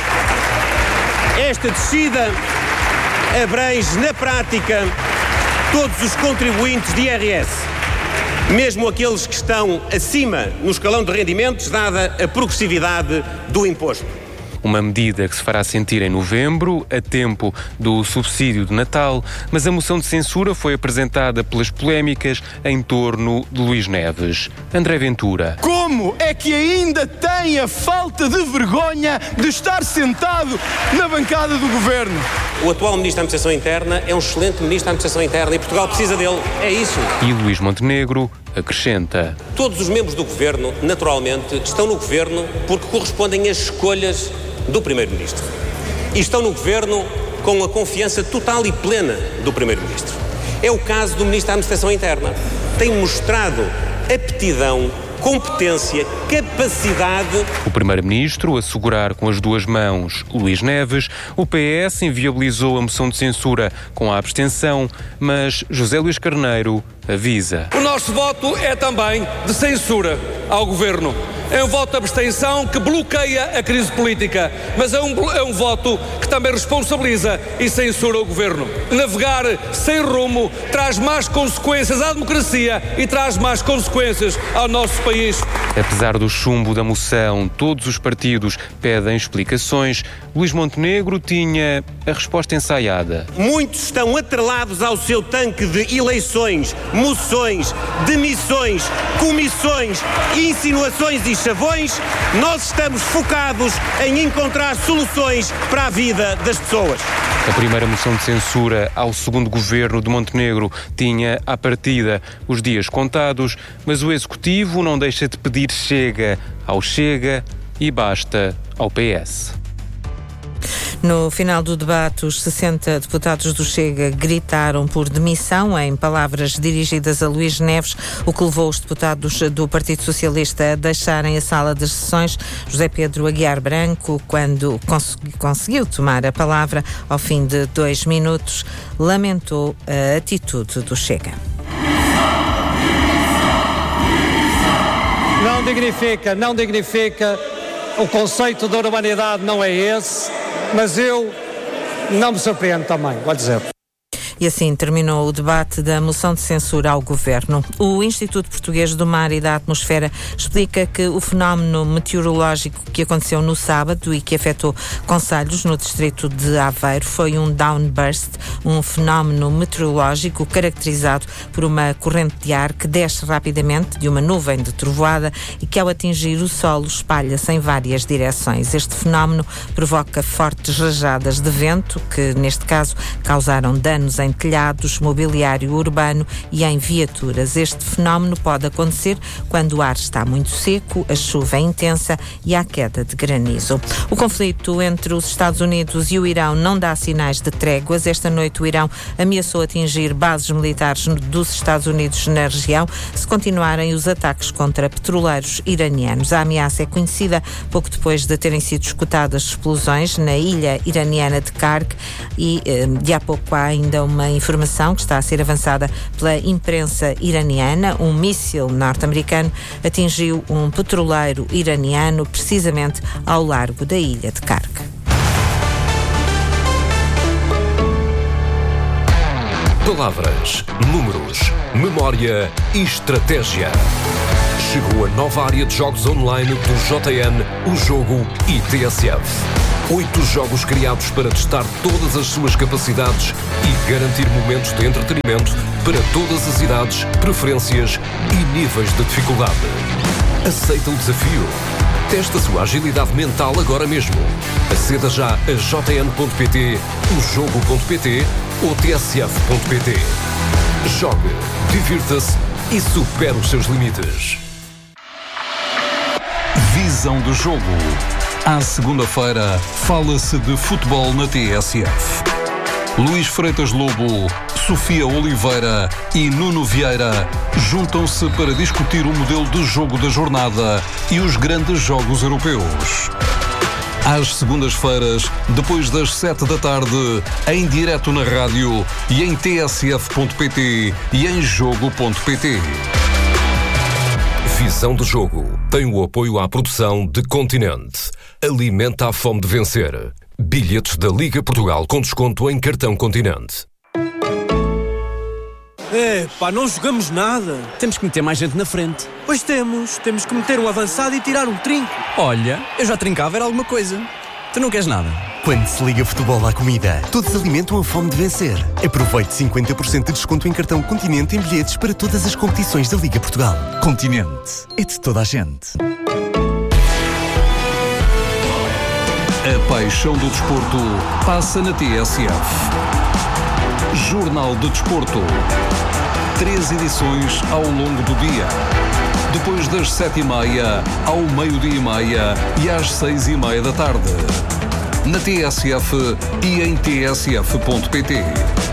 Esta descida abrange, na prática, todos os contribuintes de I R S, mesmo aqueles que estão acima no escalão de rendimentos, dada a progressividade do imposto. Uma medida que se fará sentir em novembro, a tempo do subsídio de Natal, mas a moção de censura foi apresentada pelas polémicas em torno de Luís Neves. André Ventura. Como é que ainda tem a falta de vergonha de estar sentado na bancada do Governo? O atual Ministro da Administração Interna é um excelente Ministro da Administração Interna e Portugal precisa dele. É isso. E Luís Montenegro acrescenta. Todos os membros do Governo, naturalmente, estão no Governo porque correspondem às escolhas do Primeiro-Ministro. E estão no Governo com a confiança total e plena do Primeiro-Ministro. É o caso do Ministro da Administração Interna. Tem mostrado aptidão, competência, capacidade. O Primeiro-Ministro a segurar com as duas mãos Luís Neves, o P S inviabilizou a moção de censura com a abstenção, mas José Luís Carneiro avisa. O nosso voto é também de censura ao Governo. É um voto de abstenção que bloqueia a crise política, mas é um, é um voto que também responsabiliza e censura o Governo. Navegar sem rumo traz mais consequências à democracia e traz mais consequências ao nosso país. Apesar do chumbo da moção, todos os partidos pedem explicações. Luís Montenegro tinha a resposta ensaiada. Muitos estão atrelados ao seu tanque de eleições, moções, demissões, comissões, insinuações e chavões. Nós estamos focados em encontrar soluções para a vida das pessoas. A primeira moção de censura ao segundo governo de Montenegro tinha, à partida, os dias contados, mas o Executivo não deixa de pedir chega ao Chega e basta ao P S. No final do debate, os sessenta deputados do Chega gritaram por demissão, em palavras dirigidas a Luís Neves, o que levou os deputados do Partido Socialista a deixarem a sala das sessões. José Pedro Aguiar Branco, quando consegui, conseguiu tomar a palavra ao fim de dois minutos, lamentou a atitude do Chega. Não dignifica, não dignifica. O conceito da urbanidade não é esse. Mas eu não me surpreendo também, vou dizer. E assim terminou o debate da moção de censura ao Governo. O Instituto Português do Mar e da Atmosfera explica que o fenómeno meteorológico que aconteceu no sábado e que afetou concelhos no distrito de Aveiro foi um downburst, um fenómeno meteorológico caracterizado por uma corrente de ar que desce rapidamente de uma nuvem de trovoada e que, ao atingir o solo, espalha-se em várias direções. Este fenómeno provoca fortes rajadas de vento que, neste caso, causaram danos em em telhados, mobiliário urbano e em viaturas. Este fenómeno pode acontecer quando o ar está muito seco, a chuva é intensa e há queda de granizo. O conflito entre os Estados Unidos e o Irão não dá sinais de tréguas. Esta noite o Irão ameaçou atingir bases militares dos Estados Unidos na região se continuarem os ataques contra petroleiros iranianos. A ameaça é conhecida pouco depois de terem sido escutadas explosões na ilha iraniana de Karg e de há pouco há ainda uma informação que está a ser avançada pela imprensa iraniana. Um míssil norte-americano atingiu um petroleiro iraniano precisamente ao largo da ilha de Karg. Palavras, números, memória e estratégia. Chegou a nova área de jogos online do J N, o Jogo e T S F. Oito jogos criados para testar todas as suas capacidades e garantir momentos de entretenimento para todas as idades, preferências e níveis de dificuldade. Aceita o desafio? Teste a sua agilidade mental agora mesmo. Aceda já a j n ponto p t, o jogo ponto p t ou t s f ponto p t. Jogue, divirta-se e supere os seus limites. Visão do jogo. À segunda-feira, fala-se de futebol na T S F. Luís Freitas Lobo, Sofia Oliveira e Nuno Vieira juntam-se para discutir o modelo de jogo da jornada e os grandes jogos europeus. Às segundas-feiras, depois das sete da tarde, em direto na rádio e em t s f ponto p t e em jogo ponto p t. Visão do jogo tem o apoio à produção de Continente. Alimenta a fome de vencer. Bilhetes da Liga Portugal com desconto em cartão Continente. É, pá, não jogamos nada. Temos que meter mais gente na frente. Pois temos. Temos que meter um avançado e tirar um trinco. Olha, eu já trincava, era alguma coisa. Tu não queres nada? Quando se liga futebol à comida, todos alimentam a fome de vencer. Aproveite cinquenta por cento de desconto em cartão Continente em bilhetes para todas as competições da Liga Portugal. Continente. É de toda a gente. A paixão do desporto passa na T S F. Jornal de Desporto. Três edições ao longo do dia. Depois das sete e meia, ao meio-dia e meia e às seis e meia da tarde. Na T S F e em t s f ponto p t.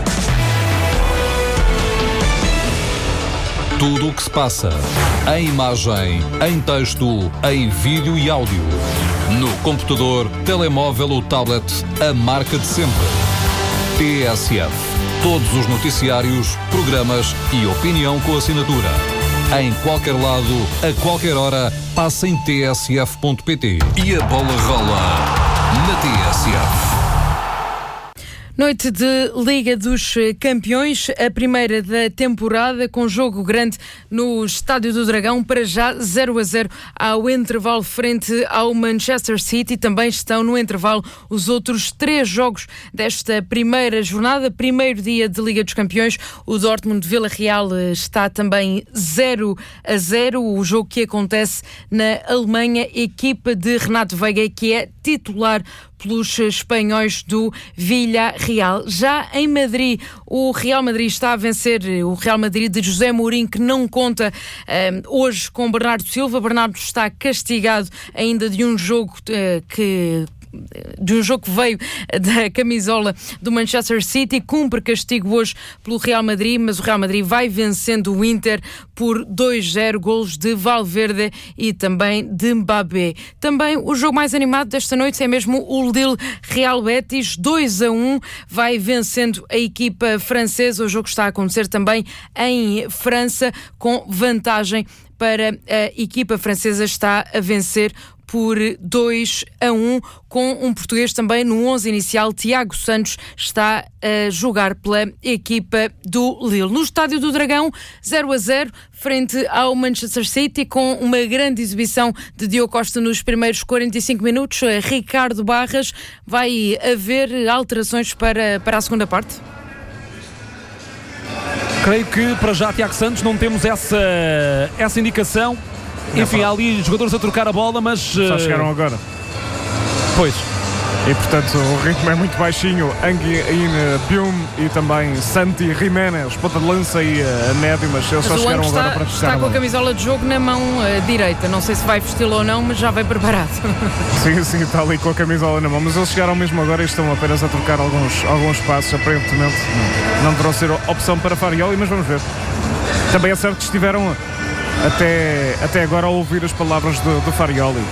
Tudo o que se passa, em imagem, em texto, em vídeo e áudio. No computador, telemóvel ou tablet, a marca de sempre. T S F. Todos os noticiários, programas e opinião com assinatura. Em qualquer lado, a qualquer hora, passa em t s f ponto p t. E a bola rola na T S F. Noite de Liga dos Campeões, a primeira da temporada, com jogo grande no Estádio do Dragão, para já zero a zero ao intervalo frente ao Manchester City. Também estão no intervalo os outros três jogos desta primeira jornada, primeiro dia de Liga dos Campeões. O Dortmund de Vila Real está também zero a zero, o jogo que acontece na Alemanha, equipa de Renato Veiga, que é titular pelos espanhóis do Villarreal. Já em Madrid, o Real Madrid está a vencer o Real Madrid de José Mourinho, que não conta um, hoje com Bernardo Silva. Bernardo está castigado ainda de um jogo uh, que... de um jogo que veio da camisola do Manchester City, cumpre castigo hoje pelo Real Madrid, mas o Real Madrid vai vencendo o Inter por dois a zero, golos de Valverde e também de Mbappé. Também o jogo mais animado desta noite é mesmo o Lille Real Betis, dois a um, vai vencendo a equipa francesa. O jogo está a acontecer também em França, com vantagem para a equipa francesa, está a vencer por dois a um, com um português também no onze inicial. Tiago Santos está a jogar pela equipa do Lille. No Estádio do Dragão, zero a zero, frente ao Manchester City, com uma grande exibição de Diogo Costa nos primeiros quarenta e cinco minutos. Ricardo Barras, vai haver alterações para, para a segunda parte? Creio que para já, Tiago Santos, não temos essa, essa indicação. Enfim, há ali jogadores a trocar a bola, mas... Só chegaram agora. Pois. E portanto o ritmo é muito baixinho. Angin Bium e também Santi Jiménez, ponta de lança e uh, médio, mas eles mas só chegaram está, agora para testar. Está com a camisola de jogo na mão uh, direita. Não sei se vai vesti-la ou não, mas já vai preparado. Sim, sim, está ali com a camisola na mão. Mas eles chegaram mesmo agora e estão apenas a trocar alguns, alguns passos. Aparentemente não deverão ser opção para Farioli, mas vamos ver. Também é certo que estiveram até, até agora a ouvir as palavras do, do Farioli.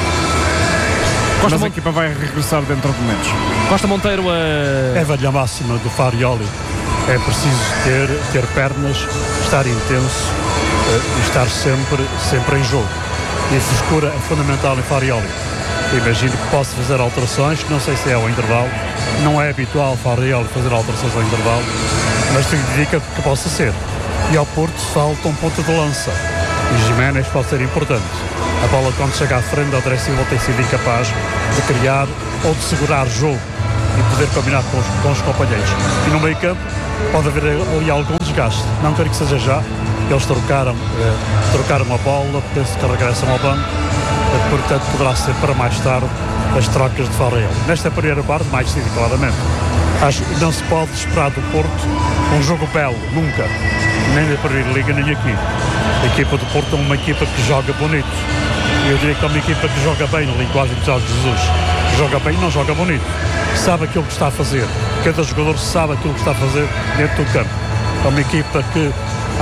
Costa Mas Mont... a equipa vai regressar dentro de momentos. Costa Monteiro a... É a velha máxima do Farioli. É preciso ter, ter pernas, estar intenso uh, e estar sempre, sempre em jogo. E a frescura é fundamental em Farioli. Imagino que possa fazer alterações, não sei se é ao intervalo. Não é habitual Farioli fazer alterações ao intervalo, mas tudo indica que possa ser. E ao Porto falta um ponto de lança. E Jiménez pode ser importante. A bola, quando chega à frente, André Silva tem sido incapaz de criar ou de segurar jogo e poder combinar com os, com os companheiros. E no meio campo pode haver ali algum desgaste. Não quero que seja já. Eles trocaram, eh, trocaram a bola, penso que regressam ao banco. Eh, portanto, poderá ser para mais tarde as trocas de Farioli. Nesta primeira parte, mais cedo, claramente. Acho que não se pode esperar do Porto um jogo belo, nunca. Nem na Primeira Liga, nem aqui. A equipa do Porto é uma equipa que joga bonito. Eu diria que é uma equipa que joga bem na linguagem de Jorge Jesus. Joga bem e não joga bonito. Sabe aquilo que está a fazer. Cada jogador sabe aquilo que está a fazer dentro do campo. É uma equipa que,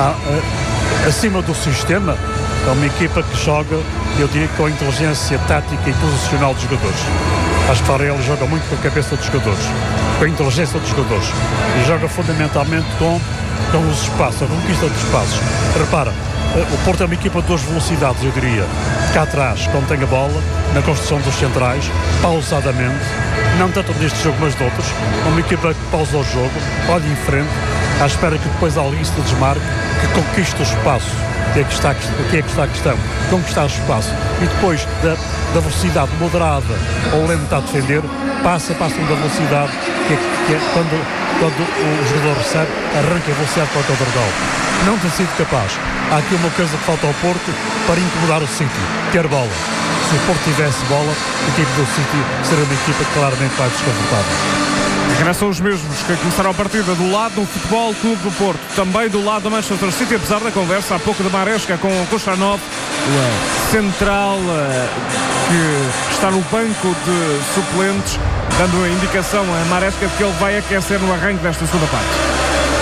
acima do sistema, é uma equipa que joga, eu diria, com a inteligência tática e posicional dos jogadores. Acho que Farioli joga muito com a cabeça dos jogadores, com a inteligência dos jogadores. E joga fundamentalmente com, com os espaços, a conquista dos espaços. Repara, o Porto é uma equipa de duas velocidades, eu diria. Cá atrás, quando tem a bola, na construção dos centrais, pausadamente, não tanto neste jogo, mas de outros. É uma equipa que pausa o jogo, olha em frente, à espera que depois a linha se desmarque, que conquiste o espaço. O que é que está, o que é que está a questão? Conquistar o espaço. E depois da, da velocidade moderada ou lenta a defender, passa, passa da velocidade, que é, que é quando, quando o jogador recebe, arranca a velocidade para o contragol. Não tem sido capaz. Há aqui uma coisa que falta ao Porto para incomodar o City, ter bola. Se o Porto tivesse bola, a equipe do City seria uma equipa que claramente vai desconfortável. Regressam os mesmos que começaram a partida do lado do Futebol Clube do Porto, também do lado do Manchester City, apesar da conversa há pouco de Maresca com o Kuchanov, o central que está no banco de suplentes, dando a indicação a Maresca de que ele vai aquecer no arranque desta segunda parte.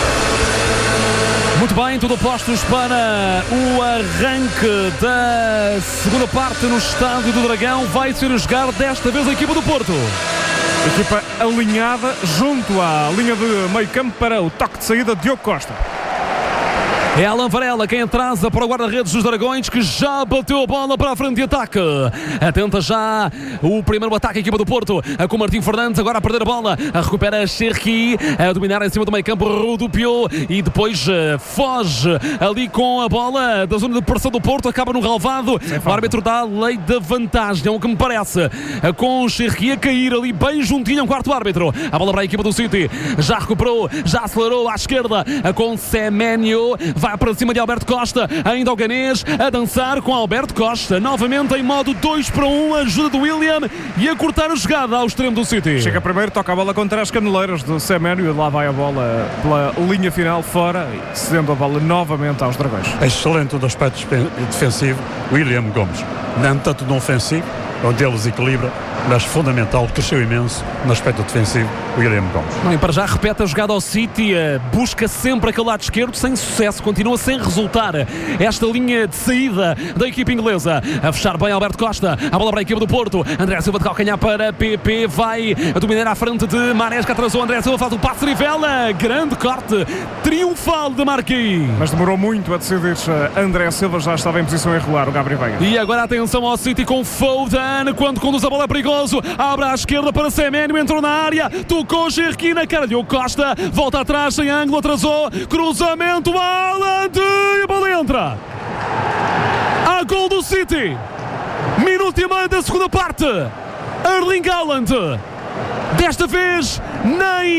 Muito bem, tudo postos para o arranque da segunda parte no Estádio do Dragão. Vai ser a jogar desta vez a equipa do Porto. Equipa alinhada junto à linha de meio campo para o toque de saída de Diogo Costa. É Alan Varela quem atrasa para o guarda-redes dos Dragões, que já bateu a bola para a frente de ataque. Atenta já o primeiro ataque, a equipa do Porto, com Martim Fernandes, agora a perder a bola, a recupera Cherki, a dominar em cima do meio campo, rodopiou e depois uh, foge ali com a bola da zona de pressão do Porto, acaba no relvado. O árbitro dá a lei da vantagem, é o que me parece, com Cherki a cair ali bem juntinho ao quarto árbitro. A bola para a equipa do City, já recuperou, já acelerou à esquerda com Semenyo. Vai para cima de Alberto Costa, ainda o Ganês a dançar com Alberto Costa, novamente em modo dois para um, ajuda do William e a cortar a jogada ao extremo do City. Chega primeiro, toca a bola contra as caneleiras do Semenyo e lá vai a bola pela linha final fora, cedendo a bola novamente aos Dragões. Excelente no aspecto defensivo, William Gomes, não tanto no ofensivo, onde ele desequilibra, mas fundamental, cresceu imenso no aspecto defensivo, o William Gomes. Não, e para já repete a jogada ao City, busca sempre aquele lado esquerdo, sem sucesso, continua sem resultar esta linha de saída da equipe inglesa. A fechar bem Alberto Costa, a bola para a equipe do Porto, André Silva de calcanhar para P P, vai a dominar à frente de Maresca, atrasou André Silva, faz o passe Rivela, grande corte, triunfal de Marquinhos. Mas demorou muito a decidir, André Silva já estava em posição irregular, o Gabriel Veiga. E agora atenção ao City com Foden, quando conduz a bola é perigoso, abre à esquerda para Semenyo, entrou na área, tocou Cherki na cara de Costa, volta atrás sem ângulo, atrasou, cruzamento, Haaland e a bola entra. Há gol do City, minuto e meio da segunda parte. Erling Haaland, desta vez nem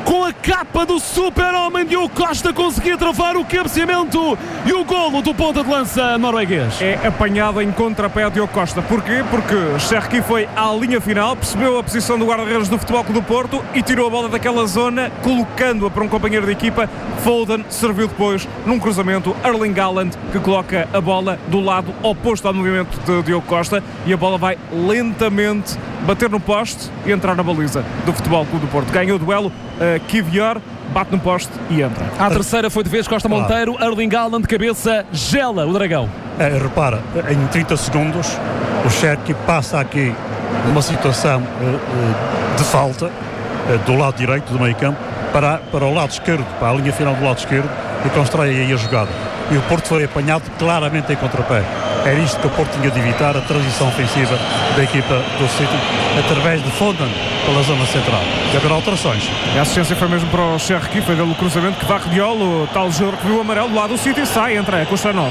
com a capa do super-homem Diogo Costa, conseguia travar o cabeceamento e o golo do ponta de lança norueguês. É apanhado em contrapé Diogo Costa. Porquê? Porque Cherki foi à linha final, percebeu a posição do guarda-redes do Futebol Clube do Porto e tirou a bola daquela zona, colocando-a para um companheiro de equipa. Foden serviu depois num cruzamento, Erling Haaland, que coloca a bola do lado oposto ao movimento de Diogo Costa, e a bola vai lentamente bater no poste e entrar na baliza do Futebol Clube do Porto. Ganhou o duelo, uh, Kivior bate no poste e entra. A terceira foi de vez Costa Monteiro, Erling Haaland de cabeça, gela o Dragão. É, repara, em trinta segundos o Cherki passa aqui uma situação uh, uh, de falta uh, do lado direito do meio campo para, para o lado esquerdo, para a linha final do lado esquerdo, e constrói aí a jogada. E o Porto foi apanhado claramente em contrapé. Era isto que o Porto tinha de evitar, a transição ofensiva da equipa do City, através de Foden pela zona central. E haverá alterações. A assistência foi mesmo para o Cherki, foi dele o cruzamento que varre de olo, o tal jogador que viu o amarelo do lado do City, sai, entra, é Kustanov.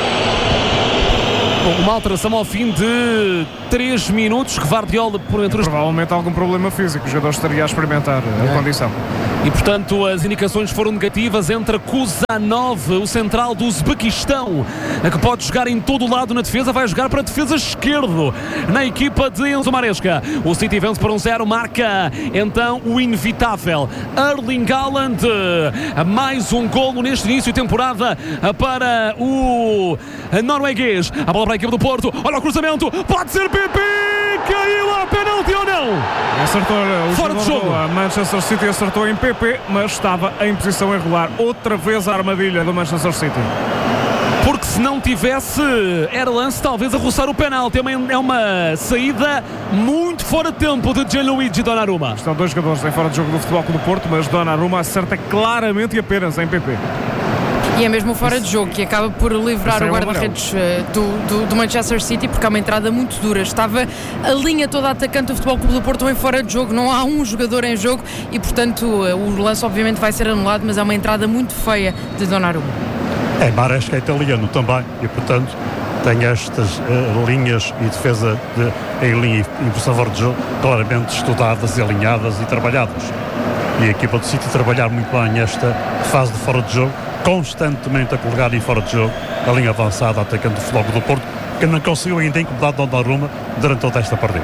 Uma alteração ao fim de três minutos, que Guardiola por entre os... Provavelmente algum problema físico, o jogador estaria a experimentar a é. condição. E portanto as indicações foram negativas. Entra Kuzanov, o central do Uzbequistão, a que pode jogar em todo o lado na defesa, vai jogar para a defesa esquerdo na equipa de Enzo Maresca. O City vence por um zero, marca então o inevitável Erling Haaland, mais um golo neste início de temporada para o norueguês. A bola para a equipa do Porto, olha o cruzamento, pode ser P P, caiu a penalti ou não? Acertou o fora de jogo. A Manchester City acertou em P P, mas estava em posição irregular. Outra vez a armadilha do Manchester City. Porque se não tivesse, era lance talvez a roçar o penalti. É uma, é uma saída muito fora de tempo de Gianluigi Donnarumma. Estão dois jogadores em fora de jogo do Futebol Clube do Porto, mas Donnarumma acerta claramente e apenas em P P. E é mesmo fora de jogo, que acaba por livrar o guarda-redes do, do, do Manchester City, porque é uma entrada muito dura. Estava a linha toda atacante do Futebol Clube do Porto em fora de jogo, não há um jogador em jogo e, portanto, o lance obviamente vai ser anulado, mas é uma entrada muito feia de Donnarumma. É, Maresca é italiano também e, portanto, tem estas uh, linhas e defesa de, em linha e posição fora de jogo claramente estudadas, alinhadas e trabalhadas. E a equipa do City trabalhar muito bem esta fase de fora de jogo, constantemente a colocar em fora de jogo a linha avançada atacante do Futebol do Porto, que não conseguiu ainda incomodar Donnarumma durante toda esta partida.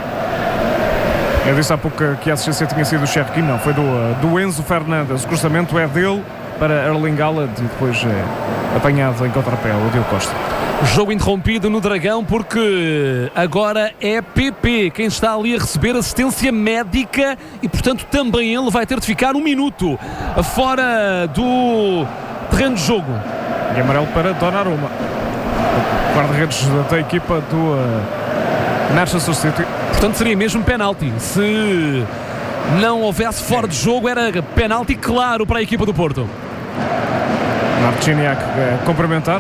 Eu disse há pouco que a assistência tinha sido do Cherki, não, foi do, do Enzo Fernandes. O cruzamento é dele para Erling Haaland e depois é apanhado em contrapé o Diogo Costa. Jogo interrompido no Dragão porque agora é P P quem está ali a receber assistência médica e, portanto, também ele vai ter de ficar um minuto fora do terreno de jogo. E amarelo para Donnarumma, guarda-redes da equipa do uh, Manchester City. Portanto, seria mesmo penalti. Se não houvesse fora de jogo, era penalti claro para a equipa do Porto. Marciniak é, cumprimentar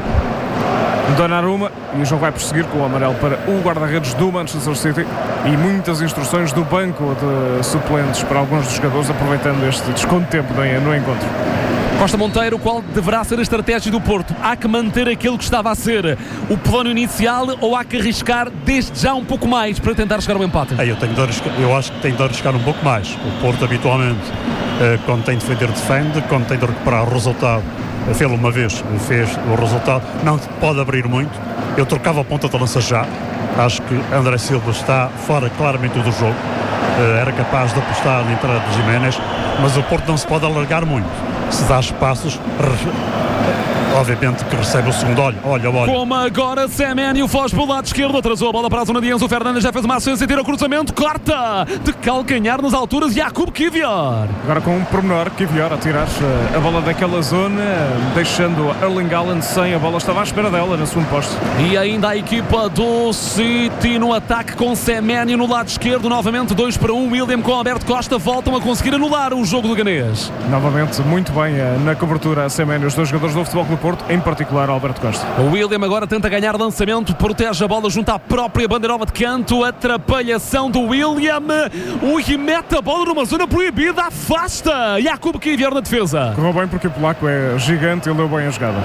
Donnarumma e o jogo vai prosseguir com o amarelo para o guarda-redes do Manchester City e muitas instruções do banco de suplentes para alguns dos jogadores, aproveitando este desconto de tempo no encontro. Costa Monteiro, qual deverá ser a estratégia do Porto? Há que manter aquilo que estava a ser o plano inicial ou há que arriscar desde já um pouco mais para tentar chegar ao empate? É, eu, tenho de arriscar, eu acho que tem de arriscar um pouco mais. O Porto habitualmente, eh, quando tem de defender, defende, quando tem de recuperar o resultado, fez uma vez, fez o resultado, não pode abrir muito. Eu trocava a ponta de lança já. Acho que André Silva está fora claramente do jogo. Uh, era capaz de apostar na entrada de Giménez, mas o Porto não se pode alargar muito. Se dá espaços, obviamente que recebe o segundo olho. Olha, olha. Como agora Semenyo foge pelo lado esquerdo, atrasou a bola para a zona de Enzo Fernandes, já fez uma assistência, tira o cruzamento, corta de calcanhar nas alturas, Jakub Kivior. Agora com um pormenor, Kivior a tirar a bola daquela zona, deixando Erling Haaland sem a bola, estava à espera dela no segundo posto. E ainda a equipa do City no ataque com Semenyo no lado esquerdo, novamente dois para um, William com Alberto Costa voltam a conseguir anular o jogo do ganês. Novamente muito bem na cobertura a Semenyo, os dois jogadores do Futebol Clube Porto, em particular Alberto Costa. O William agora tenta ganhar lançamento, protege a bola junto à própria bandeirola de canto, atrapalhação do William, o mete a bola numa zona proibida, afasta Jakub Kivior na defesa. Correu bem porque o polaco é gigante e ele deu bem a jogada.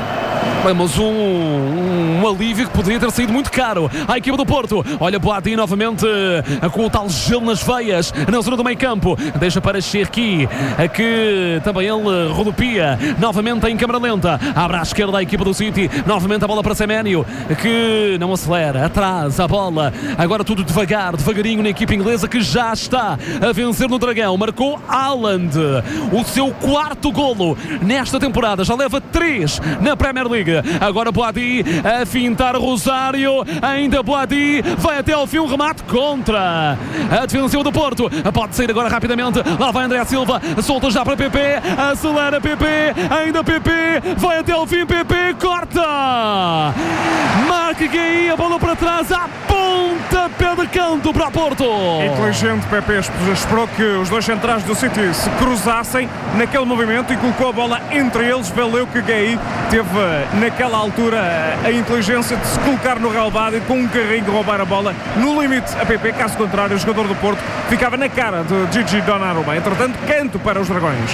Vamos um, um, um alívio que poderia ter saído muito caro à equipa do Porto. Olha Boadi novamente com o tal gelo nas veias na zona do meio campo. Deixa para Cherki, que também ele rodopia novamente em câmara lenta. Abre à esquerda a equipa do City. Novamente a bola para Semenyo, que não acelera, atrás a bola. Agora tudo devagar, devagarinho na equipa inglesa, que já está a vencer no Dragão. Marcou Haaland o seu quarto golo nesta temporada. Já leva três na Premier League. Agora Boadi a fintar Rosário, ainda Boadi vai até ao fim, um remate contra a defensiva do Porto. Pode sair agora rapidamente, lá vai André Silva, solta já para P P, acelera P P, ainda P P, vai até ao fim, P P, corta, marca Gueye, a bola para trás, a ponta, pé de canto para o Porto. Inteligente P P, esperou que os dois centrais do City se cruzassem naquele movimento e colocou a bola entre eles. Valeu que Gueye teve naquela altura a inteligência de se colocar no relvado e com um carrinho roubar a bola no limite a P P. Caso contrário, o jogador do Porto ficava na cara de Gigi Donnarumma. Entretanto, canto para os Dragões.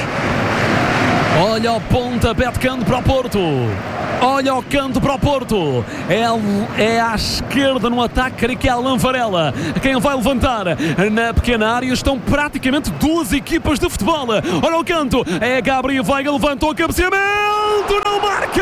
Olha o pontapé de canto para o Porto. Olha o canto para o Porto. É, é à esquerda no ataque, creio que é Alan Varela quem vai levantar na pequena área. Estão praticamente duas equipas de futebol. Olha o canto, é Gabriel Veiga, levantou o cabeceamento, não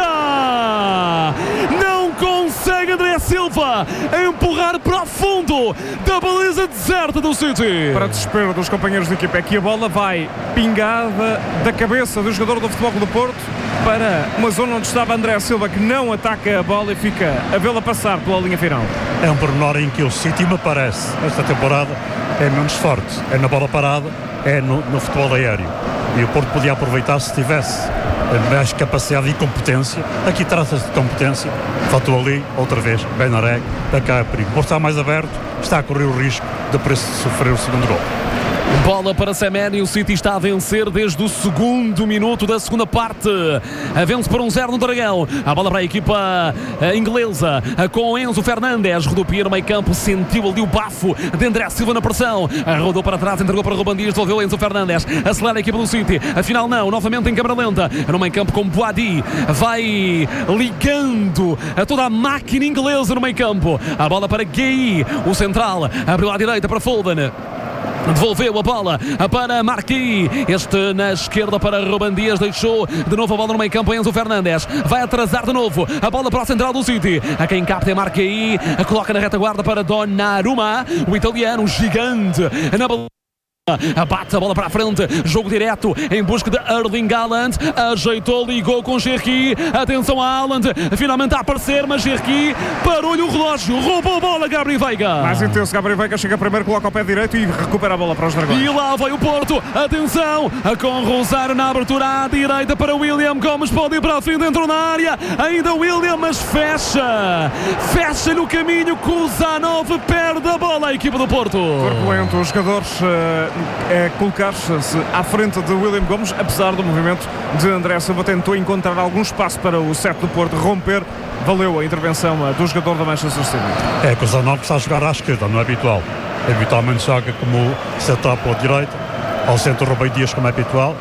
marca, não consegue André Silva empurrar para o fundo da baliza deserta do City. Para desespero dos companheiros de equipa, é que a bola vai pingada da cabeça do jogador do Futebol Clube do Porto para uma zona onde estava André Silva, que não ataca a bola e fica a vê-la passar pela linha final. É um pormenor em que o City, me parece, esta temporada é menos forte. É na bola parada, é no, no futebol aéreo. E o Porto podia aproveitar se tivesse mais capacidade e competência. Aqui trata-se de competência. Faltou ali, outra vez, Benarek, da cá é perigo. O Porto está mais aberto, está a correr o risco de preço de sofrer o segundo gol. Bola para Semenyo, o City está a vencer desde o segundo minuto da segunda parte. Vence por um zero no Dragão. A bola para a equipa inglesa com Enzo Fernandes. Rodopia no meio campo, sentiu ali o bafo de André Silva na pressão. Rodou para trás, entregou para Ruben Dias, devolveu Enzo Fernandes. Acelera a equipa do City. Afinal não, novamente em câmara lenta. No meio campo com Boadi. Vai ligando a toda a máquina inglesa no meio campo. A bola para Gueye, o central. Abriu à direita para Foden. Devolveu a bola para Marquinhos. Este na esquerda para Ruben Dias. Deixou de novo a bola no meio campo. Enzo Fernandes vai atrasar de novo a bola para a central do City. A quem capta é Marquinhos. A coloca na retaguarda para Donnarumma, o italiano gigante na bola. Abate a bola para a frente, jogo direto em busca de Erling Haaland. Ajeitou, ligou com Cherki. Atenção a Haaland, finalmente a aparecer, mas Cherki parou-lhe o relógio, roubou a bola. Gabriel Veiga, mais intenso, Gabriel Veiga chega primeiro, coloca o pé direito e recupera a bola para os Dragões. E lá vai o Porto, atenção, com Rosário na abertura à direita para William Gomes, pode ir para a fim, dentro na área, ainda William, mas fecha, fecha no caminho. Kuzanov perde a bola, a equipa do Porto. Corpo lento, os jogadores uh... é colocar-se à frente de William Gomes, apesar do movimento de André Silva. Tentou encontrar algum espaço para o sete do Porto romper. Valeu a intervenção do jogador da Manchester City. É que o Zanov está a jogar à esquerda, não é habitual. Habitualmente joga como setup à direita, ao centro Ruben Dias, como é habitual,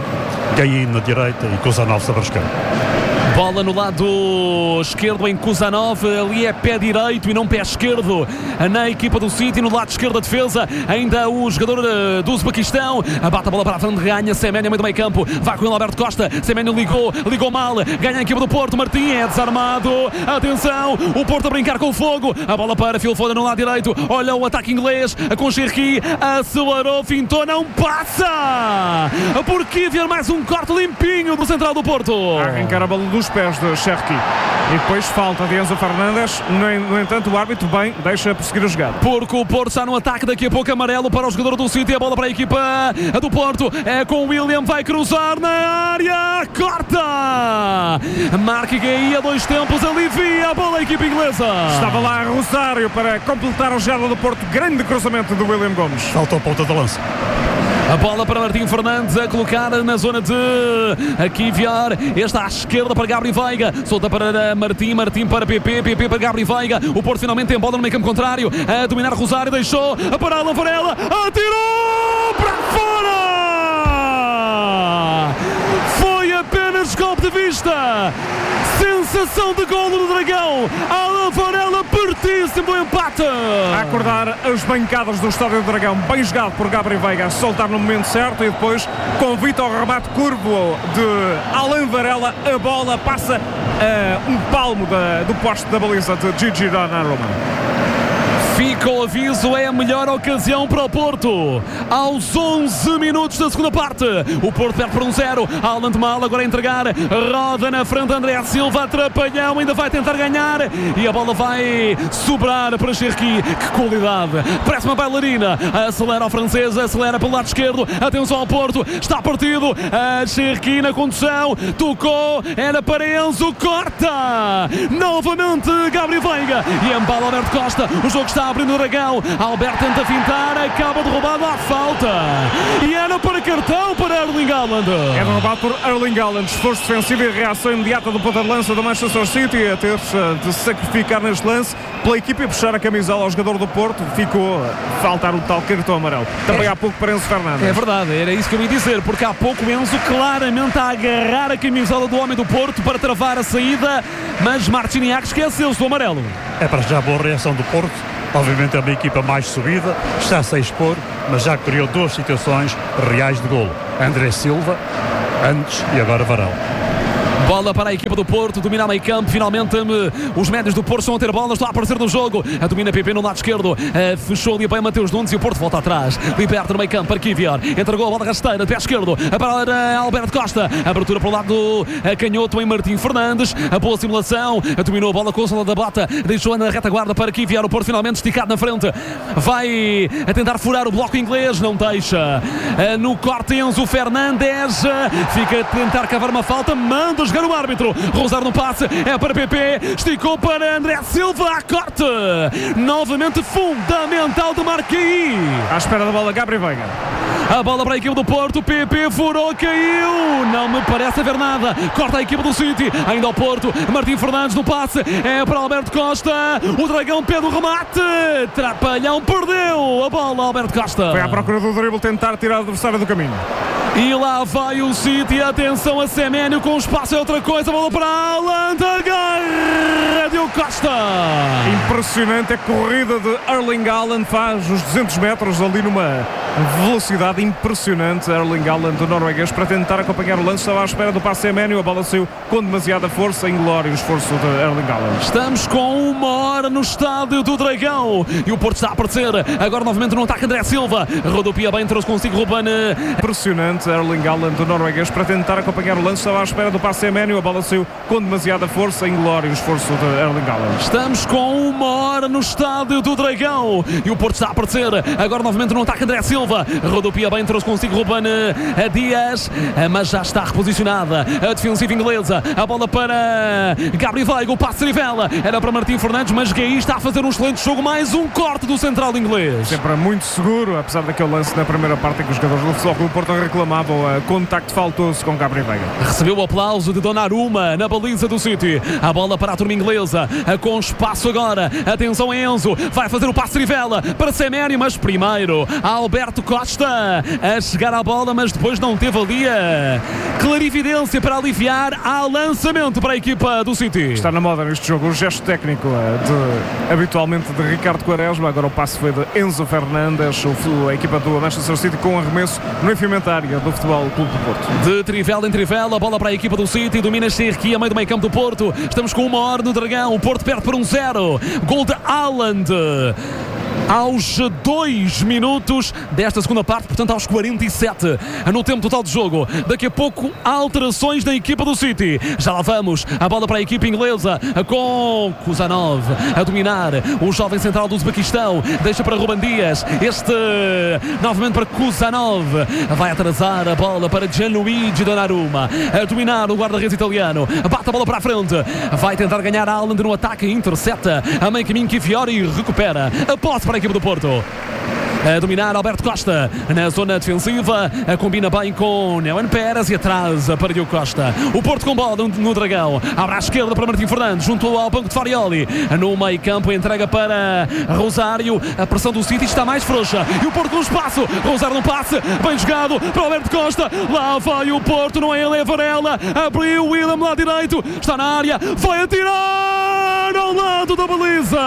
Gueye na direita e Kuzanov sobre a esquerda. Bola no lado esquerdo em Kuzanov, ali é pé direito e não pé esquerdo na equipa do City. No lado esquerdo da defesa, ainda o jogador uh, do Uzbequistão. Abate a bola para a frente, ganha Semenyo, meio do meio campo, vai com ele Alberto Costa. Semenyo ligou, ligou mal, ganha a equipa do Porto. Martim é desarmado, atenção, o Porto a brincar com o fogo. A bola para Phil Foden no lado direito, olha o ataque inglês com Cherki, acelerou, fintou, não passa. Por que ver mais um corte limpinho do central do Porto? A arrancar a bola dos pés de Cherki e depois falta de Enzo Fernandes. No, no entanto, o árbitro bem deixa prosseguir a jogada, porque o Porto está no ataque. Daqui a pouco amarelo para o jogador do City. A bola para a equipa do Porto é com o William, vai cruzar na área, corta, marca Gueye a dois tempos, alivia a bola a equipa inglesa. Estava lá Rosário para completar a jogada do Porto. Grande cruzamento do William Gomes. Falta a ponta da lança. A bola para Martim Fernandes a colocar na zona de aqui Viar. Esta à esquerda para Gabriel Veiga. Solta para Martim, Martim para P P, P P para Gabriel Veiga. O Porto finalmente tem bola no meio campo contrário. A dominar Rosário, deixou para Alan Varela. Atirou para fora! Foi apenas golpe de vista. Sensação de golo do Dragão. Alan Varela, pertíssimo empate. A acordar as bancadas do Estádio do Dragão. Bem jogado por Gabriel Veiga, a soltar no momento certo e depois convite ao remate curvo de Alan Varela. A bola passa a um palmo da, do poste da baliza de Gigi Donnarumma. Fica o aviso, é a melhor ocasião para o Porto. Aos onze minutos da segunda parte, o Porto perde por um zero. Alan de Mal agora a entregar, roda na frente André Silva, atrapalhão, ainda vai tentar ganhar e a bola vai sobrar para Cherki. Que qualidade, parece uma bailarina. Acelera o francês, acelera pelo lado esquerdo. Atenção ao Porto, está partido. A Cherki na condução, tocou, era para Enzo, corta novamente Gabriel Veiga e embala Alberto Costa. O jogo está abrindo o Dragão. Alberto tenta fintar, acaba derrubado à falta. E era para cartão para Erling Haaland. É derrubado por Erling Haaland. Esforço defensivo e reação imediata do ponta de lança do Manchester City a ter de sacrificar neste lance pela equipa e puxar a camisola ao jogador do Porto. Ficou a faltar o tal cartão amarelo. Também é, há pouco para Enzo Fernandes. É verdade, era isso que eu ia dizer, porque há pouco Enzo claramente a agarrar a camisola do homem do Porto para travar a saída, mas Marciniak esqueceu-se do amarelo. É para já boa reação do Porto. Obviamente é uma equipa mais subida, está-se a expor, mas já criou duas situações reais de golo. André Silva, antes e agora Varela. Bola para a equipa do Porto, domina a meio campo. Finalmente os médios do Porto estão a ter bola, estão a aparecer no jogo. A domina P P no lado esquerdo, uh, fechou ali bem Mateus Nunes e o Porto volta atrás. Liberta no meio campo para Kivior, entregou a bola rasteira, de pé esquerdo para Alberto Costa. Abertura para o lado do canhoto em Martim Fernandes. A boa simulação, dominou a bola com o Sola da Bota, deixou na retaguarda para Kivior. O Porto finalmente esticado na frente, vai a tentar furar o bloco inglês, não deixa. Uh, no corte Enzo Fernandes, uh, fica a tentar cavar uma falta, manda jogar o árbitro. Rosário no passe, é para P P, esticou para André Silva, a corte novamente fundamental de Marquinhos. À espera da bola, Gabriel Veiga. A bola para a equipe do Porto, P P furou, caiu, não me parece haver nada. Corta a equipe do City, ainda ao Porto. Martim Fernandes no passe, é para Alberto Costa. O Dragão pede o remate, Trapalhão perdeu a bola. Alberto Costa foi à procura do drible, tentar tirar o adversário do caminho. E lá vai o City, atenção a Seménio com espaço, é outra coisa, bola para Haaland, agarra Diogo Costa. Impressionante a corrida de Erling Haaland, faz os duzentos metros ali numa velocidade impressionante. Erling Haaland, do norueguês, para tentar acompanhar o lance, estava à espera do passe Seménio, a bola saiu com demasiada força, inglório o esforço de Erling Haaland. Estamos com uma hora no estádio do Dragão e o Porto está a aparecer, agora novamente no ataque André Silva, rodopia bem, trouxe consigo Ruben. Impressionante Erling Haaland, do norueguês, para tentar acompanhar o lance, estava à espera do passe Seménio, a bola saiu com demasiada força, inglório o esforço de Erling Haaland. Estamos com uma hora no estádio do Dragão e o Porto está a aparecer, agora novamente no ataque André Silva, rodopia bem, trouxe consigo Ruben Dias, mas já está reposicionada a defensiva inglesa, a bola para Gabriel Veiga, o passe Rivela, era para Martim Fernandes, mas Guehi está a fazer um excelente jogo, mais um corte do central inglês. Sempre muito seguro, apesar daquele lance na primeira parte em que os jogadores do Futebol Clube do Porto reclamavam a contacto faltoso com Gabriel Veiga. Recebeu o aplauso de Donnarumma na baliza do City, a bola para a turma inglesa, com espaço agora, atenção a Enzo, vai fazer o passe Rivela para Seménio, mas primeiro Alberto Costa a chegar à bola, mas depois não teve ali a clarividência para aliviar, a lançamento para a equipa do City. Está na moda neste jogo o gesto técnico de, habitualmente de Ricardo Quaresma, agora o passe foi de Enzo Fernandes, a equipa do Manchester City com um arremesso no enfiamento da área do Futebol Clube do Porto. De trivela em trivela, a bola para a equipa do City, domina Cherki a meio do meio campo do Porto, estamos com uma hora no Dragão, o Porto perde por um zero, gol de Haaland aos dois minutos desta segunda parte, portanto aos quarenta e sete no tempo total de jogo. Daqui a pouco alterações da equipa do City, já lá vamos, a bola para a equipa inglesa com Kuzanov a dominar, o jovem central do Uzbequistão, deixa para Ruben Dias, este novamente para Kuzanov, vai atrasar a bola para Gianluigi Donnarumma, a dominar o guarda-redes italiano, bate a bola para a frente, vai tentar ganhar a Haaland no ataque, intercepta a meio caminho, Kivior e recupera a posse para a equipa do Porto. A dominar Alberto Costa na zona defensiva, a combina bem com Neuen Pérez e atrás para Diogo Costa. O Porto com bola no Dragão, abre à esquerda para Martim Fernandes, junto ao banco de Farioli. No meio campo, entrega para Rosário. A pressão do City está mais frouxa e o Porto com espaço. Rosário no passe, bem jogado para Alberto Costa. Lá vai o Porto, não é ele, é Varela. Abriu o William lá direito, está na área, vai atirar ao lado da baliza.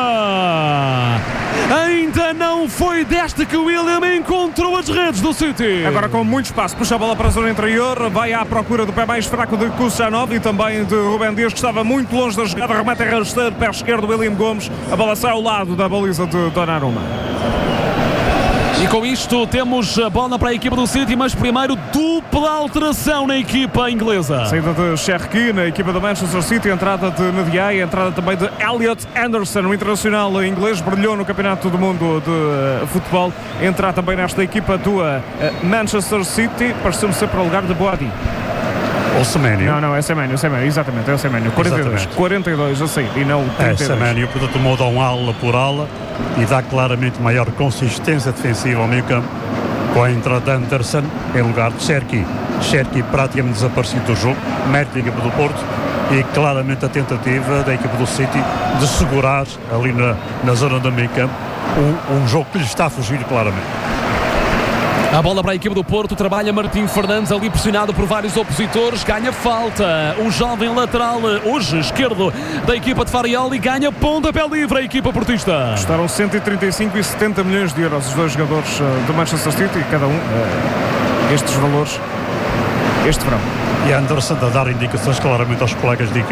Ainda não foi desta que o William encontrou as redes do City. Agora com muito espaço, puxa a bola para a zona interior, vai à procura do pé mais fraco de Kusanov e também de Rubem Dias, que estava muito longe da jogada. Remete a rasteiro, pé esquerdo, William Gomes. A bola sai ao lado da baliza de Donnarumma. E com isto temos a bola para a equipa do City, mas primeiro dupla alteração na equipa inglesa. Saída de Cherki na equipa do Manchester City, entrada de Ndiaye, entrada também de Elliot Anderson, o internacional inglês, brilhou no Campeonato do Mundo de uh, Futebol. Entrar também nesta equipa do uh, Manchester City, pareceu-me ser para o lugar de Boadi. Ou Semenyo. Não, não, é Semenyo, Semenyo, exatamente, é o Semenyo. quarenta e dois, exatamente. quarenta e dois a sair e não trinta e dois. É Semenyo, portanto muda um ala por ala e dá claramente maior consistência defensiva ao meio campo, com a entrada de Anderson em lugar de Cherki. Cherki praticamente desaparecido do jogo, mérito da equipa do Porto e claramente a tentativa da equipa do City de segurar ali na, na zona do meio campo um, um jogo que lhe está a fugir claramente. A bola para a equipa do Porto, trabalha Martim Fernandes ali pressionado por vários opositores, ganha falta. O jovem lateral, hoje esquerdo, da equipa de Farioli, ganha pontapé livre a equipa portista. Custaram cento e trinta e cinco e setenta milhões de euros os dois jogadores do Manchester City, cada um uh, estes valores este verão. E Anderson a dar indicações claramente aos colegas de equipa